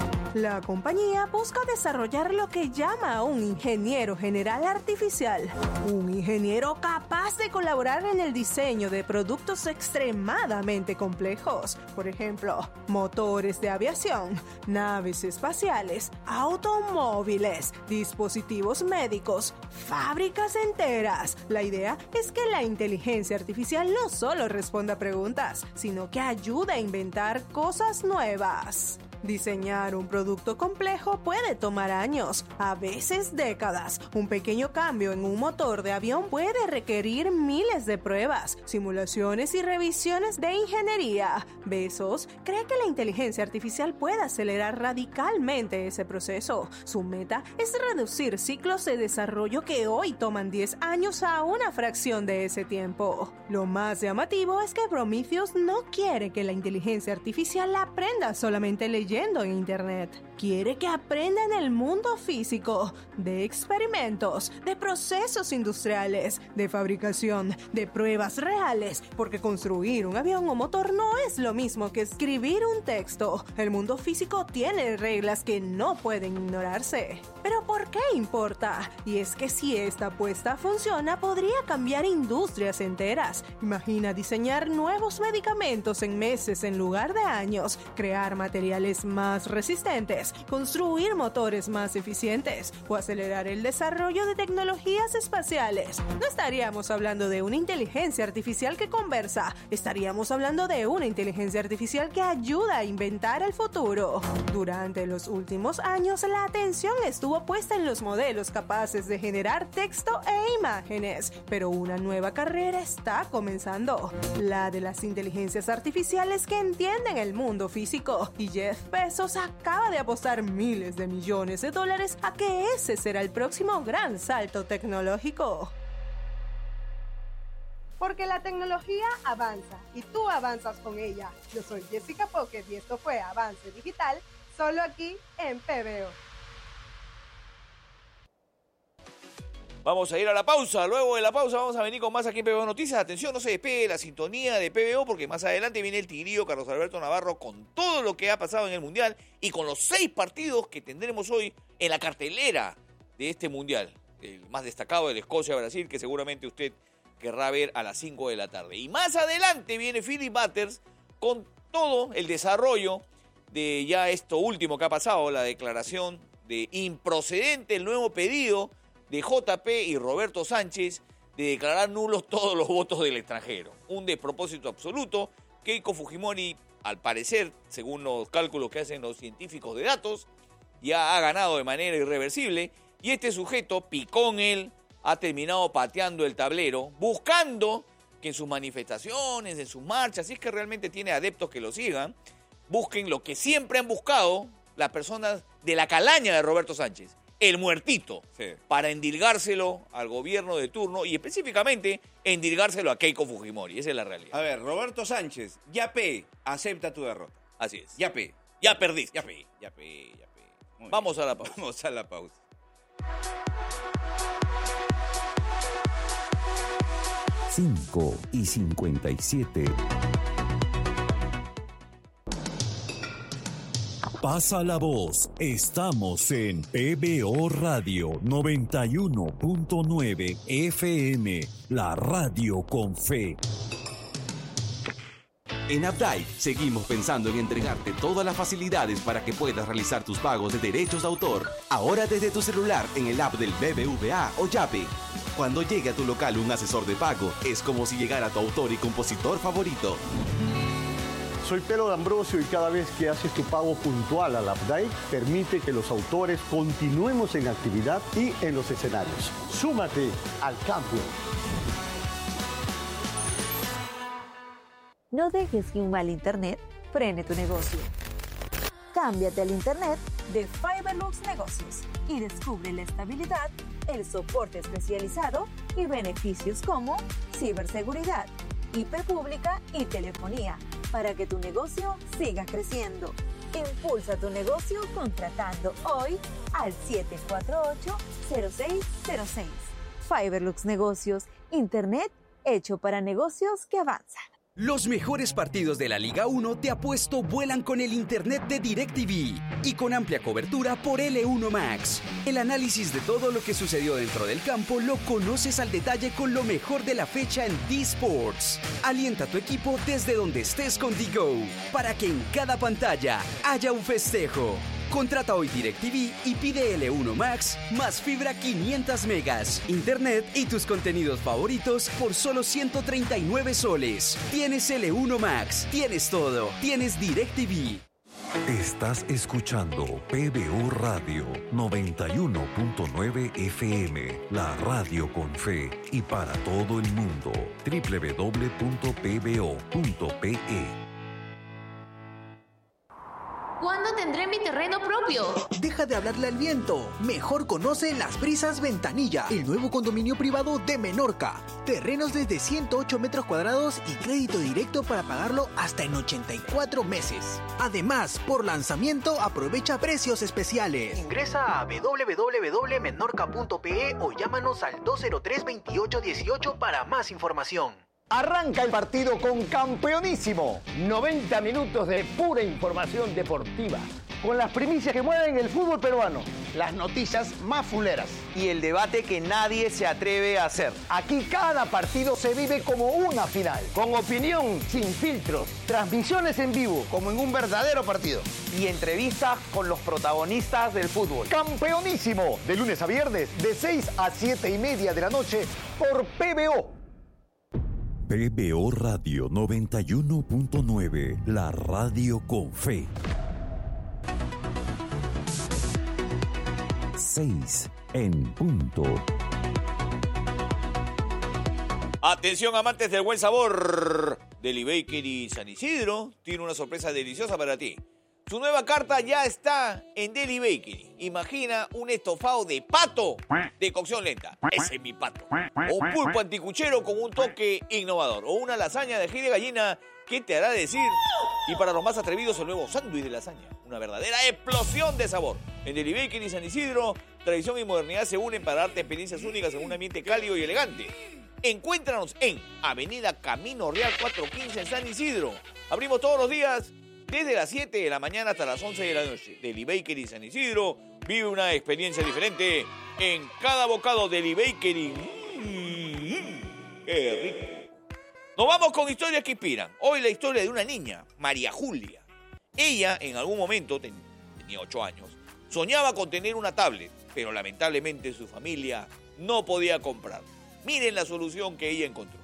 S5: La compañía busca desarrollar lo que llama un ingeniero general artificial, un ingeniero capaz de colaborar en el diseño de productos extremadamente complejos, por ejemplo, motores de aviación, naves espaciales, automóviles, dispositivos médicos, fábricas enteras. La idea es que la inteligencia artificial no solo responda a preguntas, sino que ayude a inventar cosas nuevas. Diseñar un producto complejo puede tomar años, a veces décadas. Un pequeño cambio en un motor de avión puede requerir miles de pruebas, simulaciones y revisiones de ingeniería. Bezos cree que la inteligencia artificial puede acelerar radicalmente ese proceso. Su meta es reducir ciclos de desarrollo que hoy toman diez años a una fracción de ese tiempo. Lo más llamativo es que Prometheus no quiere que la inteligencia artificial aprenda solamente leyendo en Internet. Quiere que aprenda en el mundo físico, de experimentos, de procesos industriales, de fabricación, de pruebas reales, porque construir un avión o motor no es lo mismo que escribir un texto. El mundo físico tiene reglas que no pueden ignorarse. ¿Pero por qué importa? Y es que si esta apuesta funciona, podría cambiar industrias enteras. Imagina diseñar nuevos medicamentos en meses en lugar de años, crear materiales más resistentes, construir motores más eficientes o acelerar el desarrollo de tecnologías espaciales. No estaríamos hablando de una inteligencia artificial que conversa, estaríamos hablando de una inteligencia artificial que ayuda a inventar el futuro. Durante los últimos años, la atención estuvo puesta en los modelos capaces de generar texto e imágenes, pero una nueva carrera está comenzando, la de las inteligencias artificiales que entienden el mundo físico, y Jeff Bezos acaba de apostar miles de millones de dólares a que ese será el próximo gran salto tecnológico.
S4: Porque la tecnología avanza y tú avanzas con ella. Yo soy Jessica Pocket y esto fue Avance Digital, solo aquí en P B O.
S2: Vamos a ir a la pausa. Luego de la pausa vamos a venir con más aquí en P B O Noticias. Atención, no se despegue la sintonía de P B O porque más adelante viene el tigrillo Carlos Alberto Navarro con todo lo que ha pasado en el Mundial y con los seis partidos que tendremos hoy en la cartelera de este Mundial. El más destacado, el Escocia-Brasil, que seguramente usted querrá ver a las cinco de la tarde. Y más adelante viene Philip Butters con todo el desarrollo de ya esto último que ha pasado, la declaración de improcedente, el nuevo pedido de J P y Roberto Sánchez de declarar nulos todos los votos del extranjero. Un despropósito absoluto. Keiko Fujimori, al parecer, según los cálculos que hacen los científicos de datos, ya ha ganado de manera irreversible y este sujeto, picón él, ha terminado pateando el tablero, buscando que en sus manifestaciones, en sus marchas, si es que realmente tiene adeptos que lo sigan, busquen lo que siempre han buscado las personas de la calaña de Roberto Sánchez, el muertito, sí, para endilgárselo al gobierno de turno y específicamente endilgárselo a Keiko Fujimori. Esa es la realidad.
S1: A ver, Roberto Sánchez, ya pe, acepta tu derrota.
S2: Así es.
S1: Ya pe.
S2: Ya perdiste.
S1: Ya pe, ya pe, ya pe. Muy
S2: Vamos
S1: bien.
S2: a la pausa.
S1: Vamos a la pausa.
S19: cinco y cincuenta y siete. Pasa la voz. Estamos en P B O Radio noventa y uno punto nueve F M, la radio con fe.
S22: En Updike seguimos pensando en entregarte todas las facilidades para que puedas realizar tus pagos de derechos de autor. Ahora desde tu celular en el app del B B V A o Yape. Cuando llegue a tu local un asesor de pago, es como si llegara tu autor y compositor favorito.
S7: Soy Pedro D'Ambrosio y cada vez que haces tu pago puntual a la AppDai, permite que los autores continuemos en actividad y en los escenarios. Súmate al cambio.
S9: No dejes que un mal internet frene tu negocio. Cámbiate al internet de Fiberlux Negocios y descubre la estabilidad, el soporte especializado y beneficios como ciberseguridad, I P pública y telefonía para que tu negocio siga creciendo. Impulsa tu negocio contratando hoy al siete cuatro ocho, cero seis cero seis. Fiberlux Negocios, internet hecho para negocios que avanzan.
S21: Los mejores partidos de la Liga uno Te Apuesto vuelan con el internet de DirecTV y con amplia cobertura por L uno Max. El análisis de todo lo que sucedió dentro del campo lo conoces al detalle con lo mejor de la fecha en D-Sports. Alienta a tu equipo desde donde estés con D-Go para que en cada pantalla haya un festejo. Contrata hoy DirecTV y pide L uno Max más fibra quinientos megas, internet y tus contenidos favoritos por solo ciento treinta y nueve soles. Tienes L uno Max, tienes todo, tienes DirecTV.
S19: Estás escuchando P B O Radio noventa y uno punto nueve F M, la radio con fe y para todo el mundo. doble u doble u doble u punto p b o punto p e.
S10: ¿Cuándo tendré mi terreno propio?
S23: Deja de hablarle al viento. Mejor conoce Las Brisas Ventanilla, el nuevo condominio privado de Menorca. Terrenos desde ciento ocho metros cuadrados y crédito directo para pagarlo hasta en ochenta y cuatro meses. Además, por lanzamiento, aprovecha precios especiales. Ingresa a doble u doble u doble u punto menorca punto p e o llámanos al dos cero tres, veintiocho dieciocho para más información.
S24: Arranca el partido con Campeonísimo. noventa minutos de pura información deportiva. Con las primicias que mueven el fútbol peruano. Las noticias más fuleras.
S25: Y el debate que nadie se atreve a hacer.
S24: Aquí cada partido se vive como una final. Con opinión sin filtros. Transmisiones en vivo como en un verdadero partido.
S25: Y entrevistas con los protagonistas del fútbol.
S24: Campeonísimo. De lunes a viernes de seis a siete y media de la noche por P B O.
S19: P B O Radio noventa y uno punto nueve, la radio con fe. Seis en punto.
S2: Atención, amantes del buen sabor. Deli Bakery San Isidro tiene una sorpresa deliciosa para ti. Su nueva carta ya está en Deli Bakery. Imagina un estofado de pato de cocción lenta. Ese es mi pato. O pulpo anticuchero con un toque innovador. O una lasaña de ají de gallina. ¿Qué te hará decir? Y para los más atrevidos, el nuevo sándwich de lasaña. Una verdadera explosión de sabor. En Deli Bakery San Isidro, tradición y modernidad se unen para darte experiencias únicas en un ambiente cálido y elegante. Encuéntranos en Avenida Camino Real cuatrocientos quince en San Isidro. Abrimos todos los días desde las siete de la mañana hasta las once de la noche. Deli Bakery San Isidro vive una experiencia diferente en cada bocado. Deli Bakery. Mm, ¡Qué rico! Nos vamos con historias que inspiran. Hoy la historia de una niña, María Julia. Ella, en algún momento, ten, tenía ocho años, soñaba con tener una tablet, pero lamentablemente su familia no podía comprar. Miren la solución que ella encontró.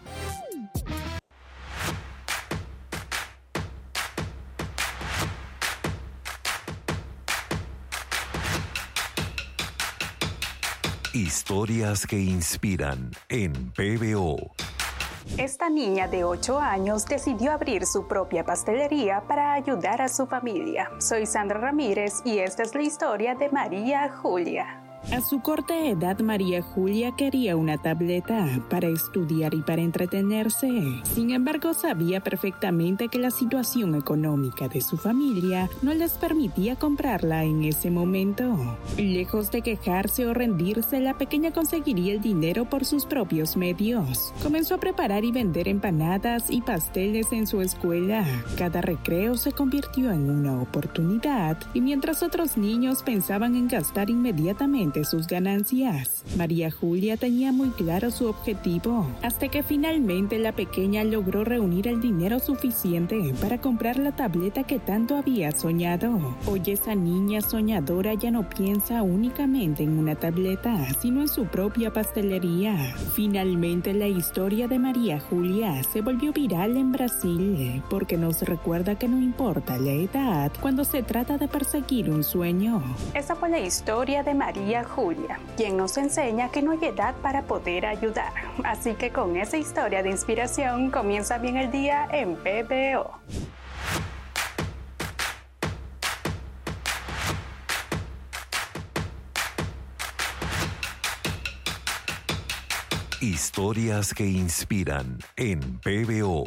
S19: Historias que inspiran en P B O.
S14: Esta niña de ocho años decidió abrir su propia pastelería para ayudar a su familia. Soy Sandra Ramírez y esta es la historia de María Julia.
S26: A su corta edad, María Julia quería una tableta para estudiar y para entretenerse. Sin embargo, sabía perfectamente que la situación económica de su familia no les permitía comprarla en ese momento. Lejos de quejarse o rendirse, la pequeña conseguiría el dinero por sus propios medios. Comenzó a preparar y vender empanadas y pasteles en su escuela. Cada recreo se convirtió en una oportunidad y mientras otros niños pensaban en gastar inmediatamente suficientes sus ganancias. María Julia tenía muy claro su objetivo, hasta que finalmente la pequeña logró reunir el dinero suficiente para comprar la tableta que tanto había soñado. Hoy esa niña soñadora ya no piensa únicamente en una tableta, sino en su propia pastelería. Finalmente la historia de María Julia se volvió viral en Brasil, porque nos recuerda que no importa la edad cuando se trata de perseguir un sueño.
S14: Esa fue la historia de María Julia, quien nos enseña que no hay edad para poder ayudar. Así que con esa historia de inspiración comienza bien el día en P B O.
S19: Historias que inspiran en P B O.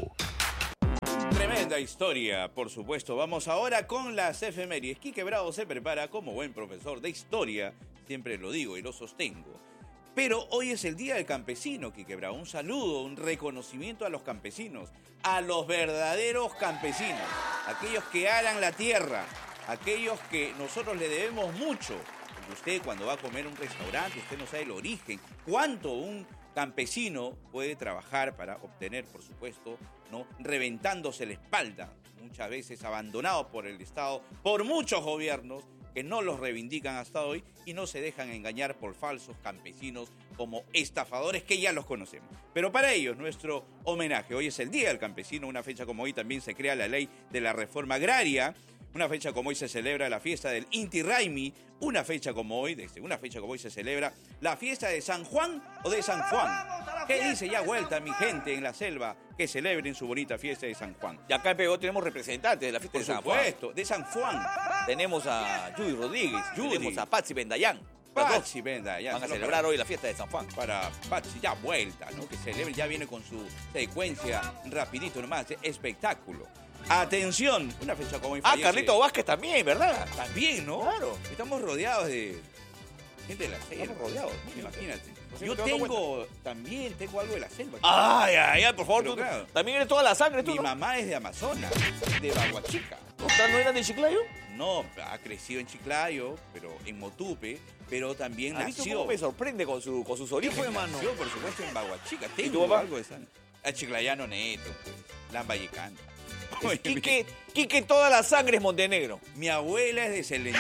S1: Tremenda historia, por supuesto. Vamos ahora con las efemérides. Quique Bravo se prepara como buen profesor de historia, siempre lo digo y lo sostengo. Pero hoy es el Día del Campesino, Quique Bravo. Un saludo, un reconocimiento a los campesinos, a los verdaderos campesinos, aquellos que aran la tierra, aquellos que nosotros le debemos mucho. Porque usted cuando va a comer a un restaurante, usted no sabe el origen, cuánto un campesino puede trabajar para obtener, por supuesto, ¿no? Reventándose la espalda, muchas veces abandonado por el Estado, por muchos gobiernos que no los reivindican hasta hoy y no se dejan engañar por falsos campesinos como estafadores que ya los conocemos. Pero para ellos, nuestro homenaje. Hoy es el Día del Campesino, una fecha como hoy también se crea la ley de la reforma agraria. Una fecha como hoy se celebra la fiesta del Inti Raymi. Una fecha como hoy, desde una fecha como hoy se celebra la fiesta de San Juan o de San Juan. ¿Qué dice ya vuelta mi gente en la selva que celebren su bonita fiesta de San Juan?
S2: Y acá en P B O tenemos representantes de la fiesta
S1: Por
S2: de San Juan.
S1: Por supuesto, de San Juan.
S2: Tenemos a Judy Rodríguez,
S1: Judy.
S2: tenemos a Patsy Bendayán.
S1: Patsy Bendayán.
S2: Van a celebrar hoy la fiesta de San Juan.
S1: Para Patsy ya vuelta, ¿no? Que celebre, ya viene con su secuencia rapidito nomás, de espectáculo. Atención, una fecha como hoy
S2: Ah,
S1: fallece.
S2: Carlito Vázquez también, ¿verdad?
S1: También, ¿no?
S2: Claro.
S1: Estamos rodeados de gente de la selva.
S2: Estamos rodeados.
S1: Imagínate.
S2: Sí,
S1: Yo
S2: te das
S1: tengo, también tengo algo de la selva.
S2: Ay, ay, ay, por favor,
S1: Pero
S2: tú
S1: claro,
S2: también eres toda la sangre, tú,
S1: mi
S2: ¿no?
S1: mamá es de Amazonas, de Baguachica.
S2: ¿No eras de Chiclayo?
S1: No, ha crecido en Chiclayo, pero en Motupe, pero también
S2: ¿Has visto
S1: nació.
S2: cómo me sorprende con, su, con sus orígenes, mano?
S1: Nació, por supuesto, en Baguachica.
S2: ¿Y tu
S1: Tengo
S2: papá?
S1: algo de sangre. A Chiclayano neto, pues. Lambayecano.
S2: Es Quique, Quique, toda la sangre es Montenegro.
S1: Mi abuela es de Celendín,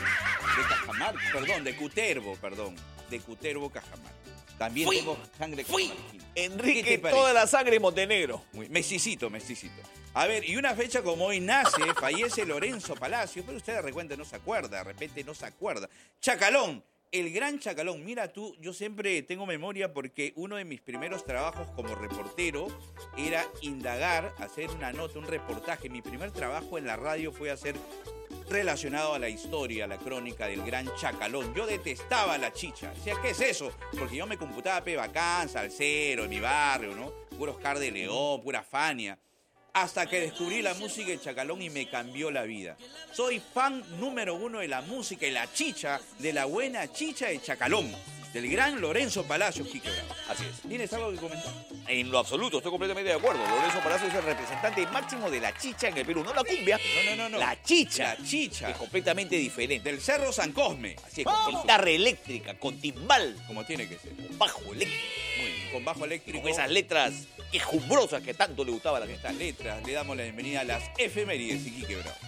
S1: de Cajamarca, perdón, de Cutervo, perdón, de Cutervo, Cajamarca. También
S2: Fui,
S1: tengo sangre
S2: fui.
S1: cajamarquina.
S2: Enrique,
S1: ¿Qué te parece?
S2: toda la sangre es Montenegro.
S1: Muy, mesicito, mesicito. A ver, y una fecha como hoy nace, fallece Lorenzo Palacio, pero usted de repente no se acuerda, de repente no se acuerda. Chacalón, el gran Chacalón. Mira tú, yo siempre tengo memoria porque uno de mis primeros trabajos como reportero era indagar, hacer una nota, un reportaje. Mi primer trabajo en la radio fue hacer relacionado a la historia, a la crónica del gran Chacalón. Yo detestaba la chicha. Decía, ¿qué es eso? Porque yo me computaba pe bacán, salsero, en mi barrio, ¿no? Puro Oscar de León, pura Fania. Hasta que descubrí la música de Chacalón y me cambió la vida. Soy fan número uno de la música y la chicha, de la buena chicha de Chacalón, del gran Lorenzo Palacios, Quique Bravo.
S2: Así es.
S1: ¿Tienes algo que comentar?
S2: En lo absoluto, estoy completamente de acuerdo. Lorenzo Palacios es el representante máximo de la chicha en el Perú. No la cumbia,
S1: No, no, no, no.
S2: la chicha.
S1: La chicha.
S2: Es completamente diferente.
S1: Del Cerro San Cosme.
S2: Así es, con guitarra eléctrica, con timbal,
S1: Como tiene que ser.
S2: con bajo eléctrico,
S1: Muy bien. Con bajo eléctrico.
S2: con esas letras quejumbrosas que tanto le gustaba a la gente.
S1: Estas letras, le damos la bienvenida a las efemérides y Quique Bravo.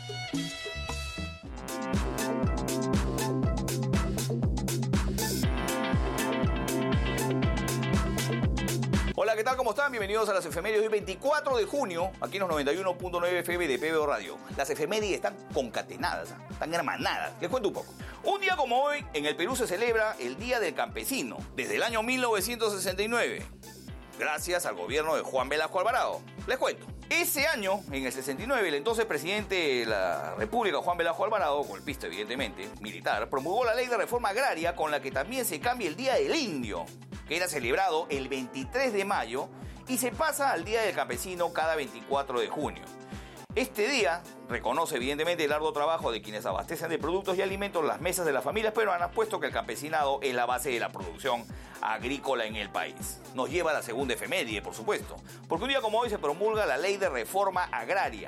S2: Hola, ¿qué tal? ¿Cómo están? Bienvenidos a las efemérides de hoy, veinticuatro de junio, aquí en los noventa y uno punto nueve F M de P B O Radio. Las efemérides están concatenadas, ¿eh? Están hermanadas. Les cuento un poco. Un día como hoy, en el Perú se celebra el Día del Campesino, desde el año mil novecientos sesenta y nueve, gracias al gobierno de Juan Velasco Alvarado. Les cuento. Ese año, en el sesenta y nueve, el entonces presidente de la República, Juan Velasco Alvarado, golpista evidentemente, militar, promulgó la ley de reforma agraria con la que también se cambia el Día del Indio, que era celebrado el veintitrés de mayo, y se pasa al Día del Campesino cada veinticuatro de junio. Este día reconoce evidentemente el arduo trabajo de quienes abastecen de productos y alimentos las mesas de las familias peruanas, puesto que el campesinado es la base de la producción agrícola en el país. Nos lleva a la segunda efeméride, por supuesto, porque un día como hoy se promulga la Ley de Reforma Agraria.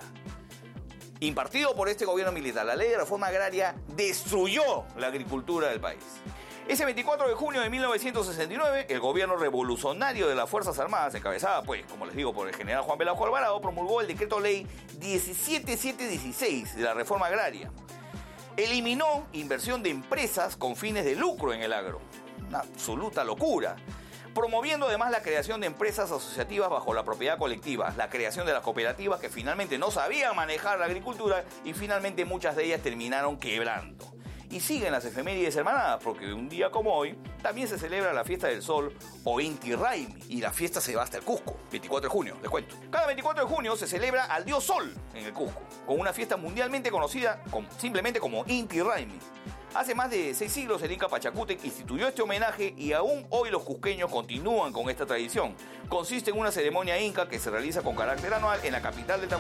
S2: Impartido por este gobierno militar, la Ley de Reforma Agraria destruyó la agricultura del país. Ese veinticuatro de junio de mil novecientos sesenta y nueve, el gobierno revolucionario de las Fuerzas Armadas, encabezada, pues, como les digo, por el general Juan Velasco Alvarado, promulgó el decreto ley diecisiete mil setecientos dieciséis de la reforma agraria. Eliminó inversión de empresas con fines de lucro en el agro. Una absoluta locura. Promoviendo además la creación de empresas asociativas bajo la propiedad colectiva, la creación de las cooperativas que finalmente no sabían manejar la agricultura y finalmente muchas de ellas terminaron quebrando. Y siguen las efemérides hermanadas, porque un día como hoy también se celebra la fiesta del sol o Inti Raymi, y la fiesta se va hasta el Cusco, veinticuatro de junio, les cuento. Cada veinticuatro de junio se celebra al dios Sol en el Cusco, con una fiesta mundialmente conocida como, simplemente como Inti Raymi. Hace más de seis siglos el Inca Pachacútec instituyó este homenaje y aún hoy los cusqueños continúan con esta tradición. Consiste en una ceremonia inca que se realiza con carácter anual en la capital del